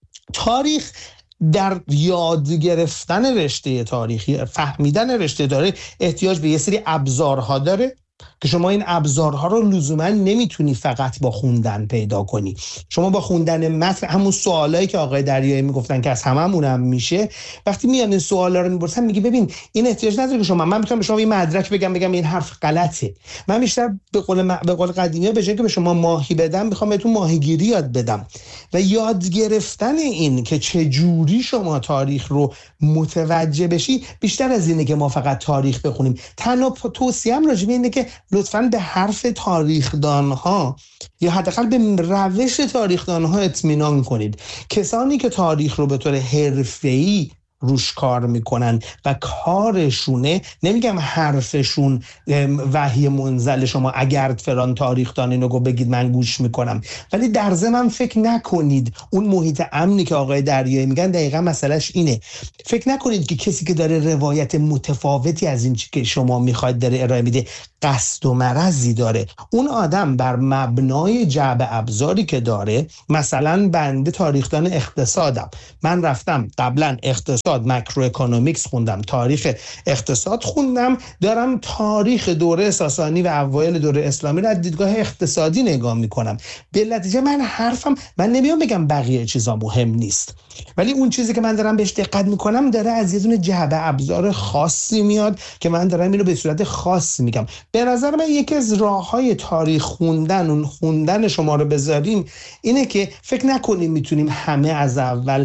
تاریخ در یاد گرفتن رشته تاریخی، فهمیدن رشته داره احتیاج به یه سری ابزارها داره که شما این ابزارها رو لزوما نمیتونی فقط با خوندن پیدا کنی. شما با خوندن متن، همون سوالایی که آقای دریایی میگفتن که از هممون هم میشه، وقتی میان این سوالا رو میپرسن میگی ببین این احتیاج نداره که شما، من میتونم به شما یه مدرک بگم بگم این حرف غلطه. من بیشتر به قول م... به قول قدیمی به جای که به شما ماهی بدم میخوام بهتون ماهیگیری یاد بدم. و یاد گرفتن این که چه جوری شما تاریخ رو متوجه بشی بیشتر از اینه که ما فقط تاریخ بخونیم. تنها توصیه‌ام راجع به اینه که لطفاً به حرف تاریخدانها یا حداقل به روش تاریخدانها اطمینان کنید. کسانی که تاریخ رو به طور حرفه‌ای روش کار میکنن و کارشونه، نمیگم حرفشون وحی منزل شما اگر فلان تاریخدان اینو گو بگید من گوش میکنم، ولی در ضمن فکر نکنید اون محیط امنی که آقای دریایی میگن دقیقا مسئلهش اینه. فکر نکنید که کسی که داره روایت متفاوتی از این که شما میخواید داره ارائه میده قصد و مرضی داره. اون آدم بر مبنای جعبه ابزاری که داره، مثلا بنده تاریخدان اقتصادم، من رفتم قبلا اقتصاد ماکرو اکونومیکس خوندم، تاریخ اقتصاد خوندم، دارم تاریخ دوره ساسانی و اوایل دوره اسلامی رو از دیدگاه اقتصادی نگاه میکنم. به نتیجه من حرفم، من نمیام بگم بقیه چیزا مهم نیست، ولی اون چیزی که من دارم بهش دقت میکنم داره از یه دونه جعبه ابزار خاصی میاد که من دارم اینو به صورت خاصی میگم. به نظر من یکی از راههای تاریخ خوندن، اون خوندن شما رو بذاریم، اینه که فکر نکنیم میتونیم همه از اول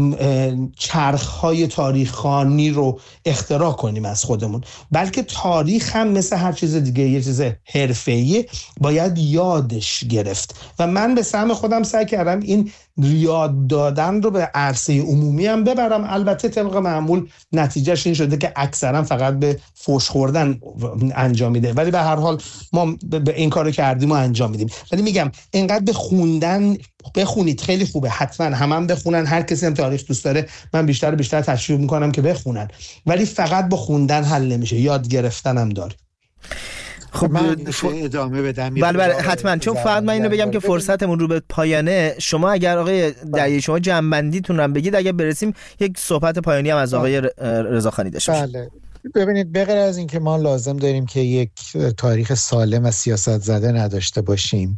چرخهای تاریخ خوانی رو اختراع کنیم از خودمون، بلکه تاریخ هم مثل هر چیز دیگه یه چیز حرفه‌ایه، باید یادش گرفت. و من به سهم خودم سعی کردم این یاد دادن رو به عرصه عمومی هم ببرم. البته طبق معمول نتیجهش این شده که اکثرا فقط به فوش خوردن انجام میده، ولی به هر حال ما به این کارو کردیم و انجام میدیم. ولی میگم اینقدر به خوندن بخونید، خیلی خوبه، حتما همم هم بخونن، هر کسی هم تاریخ دوست داره من بیشتر بیشتر تشویق میکنم که بخونن، ولی فقط با خوندن حل نمیشه، یاد گرفتن هم داره. خب من ف... ادامه بدم. بله بله حتما، چون فقط من اینو بگم که فرصتمون رو به پایانه. شما اگر آقای دریایی شما جنبندیتون رو بگید، اگر برسیم یک صحبت پایانی هم از آقای رضاخانی داشته باشیم. بله ببینید، بغیر از این که ما لازم داریم که یک تاریخ سالم و سیاست زده نداشته باشیم،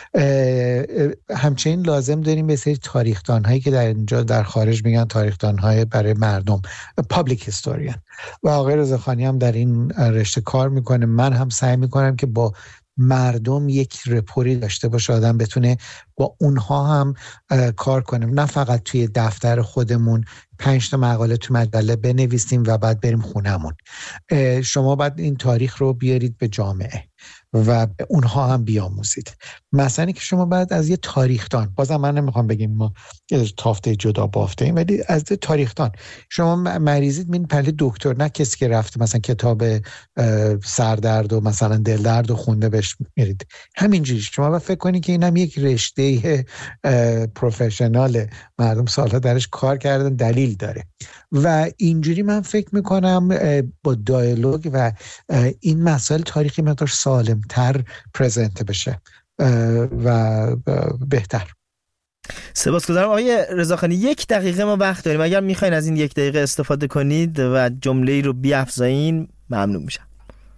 همچنین لازم داریم به سری تاریخدان هایی که در اینجا در خارج میگن تاریخدان های برای مردم، پابلیک هیستوریان، و آقای رضاخانی هم در این رشته کار میکنه. من هم سعی میکنم که با مردم یک رپوری داشته باشه، آدم بتونه با اونها هم کار کنیم، نه فقط توی دفتر خودمون پنج تا مقاله تو مجله بنویسیم و بعد بریم خونمون. شما باید این تاریخ رو بیارید به جامعه و به اونها هم بیاموزید. مثلا که شما باید از یه تاریخدان، بازم من نمیخوام بگیم ما تافته جدا بافته ایم، ولی از تاریخدان شما مریضید میرین پلی دکتر، نه کسی که رفته مثلا کتاب سردرد و مثلا دلدرد و خونده بهش میرید. همینجوری شما باید فکر کنید که این هم یک رشته پروفشنال، مردم سالها درش کار کردن، دلیل داره. و اینجوری من فکر میکنم با دیالوگ و این مسائل تاریخی مقدار سالمتر پرزنت بشه و بهتر. سپاسگزارم آقای رضاخانی. یک دقیقه ما وقت داریم، اگر میخواین از این یک دقیقه استفاده کنید و جمله‌ای رو بیافزایین ممنون میشم.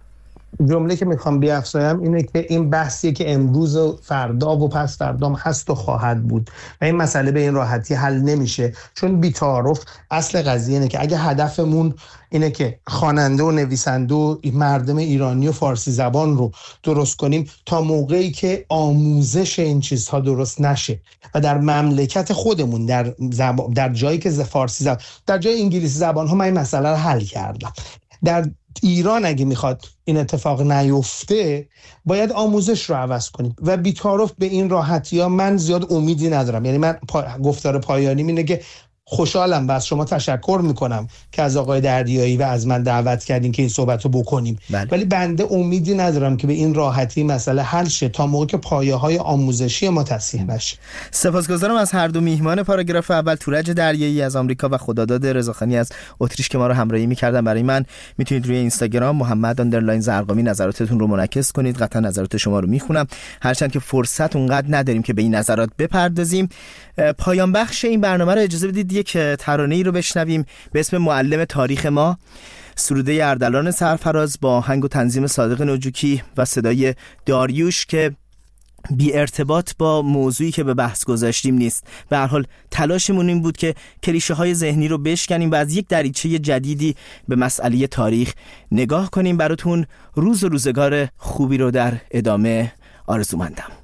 جمله که میخوام بیافزایم اینه که این بحثیه که امروز و فردا و پس فردام هست و خواهد بود و این مسئله به این راحتی حل نمیشه، چون بی‌تعارف اصل قضیه اینه که اگه هدفمون اینه که خواننده و نویسنده و مردم ایرانی و فارسی زبان رو درست کنیم، تا موقعی که آموزش این چیزها درست نشه و در مملکت خودمون در زب... در جایی که فارسی زبان، در جای انگلیسی زبان ها من این مسئله رو حل کردم، در ایران اگه میخواد این اتفاق نیفته باید آموزش رو عوض کنیم و بی‌تعارف به این راحتی ها من زیاد امیدی ندارم. یعنی من پا... گفتار پایانی اینه که خوشحالم و از شما تشکر میکنم که از آقای دریایی و از من دعوت کردین که این صحبت رو بکنیم، بله. ولی بنده امیدی ندارم که به این راحتی مسئله حل شه تا موقع که پایه های آموزشی ما تصحیح نشه. سپاسگزارم از هر دو میهمان پاراگراف اول، تورج دریایی از آمریکا و خداداد رضاخانی از اتریش که ما رو همراهی میکردن. برای من میتونید روی اینستاگرام محمد اندرلاین زرقامی نظراتتون رو منعکس کنید، قطعا نظرات شما رو میخونم، هرچند که فرصت اونقدر نداریم که به این نظرات بپردازیم. پایان بخش این برنامه رو اجازه بدید یک ترانه‌ای رو بشنویم به اسم معلم تاریخ ما، سروده اردلان سرفراز با آهنگ و تنظیم صادق نوجوکی و صدای داریوش که بی ارتباط با موضوعی که به بحث گذاشتیم نیست. به هر حال تلاشمون این بود که کلیشه های ذهنی رو بشکنیم و از یک دریچه جدیدی به مسئله تاریخ نگاه کنیم. براتون روز و روزگار خوبی رو در ادامه آرزومندم.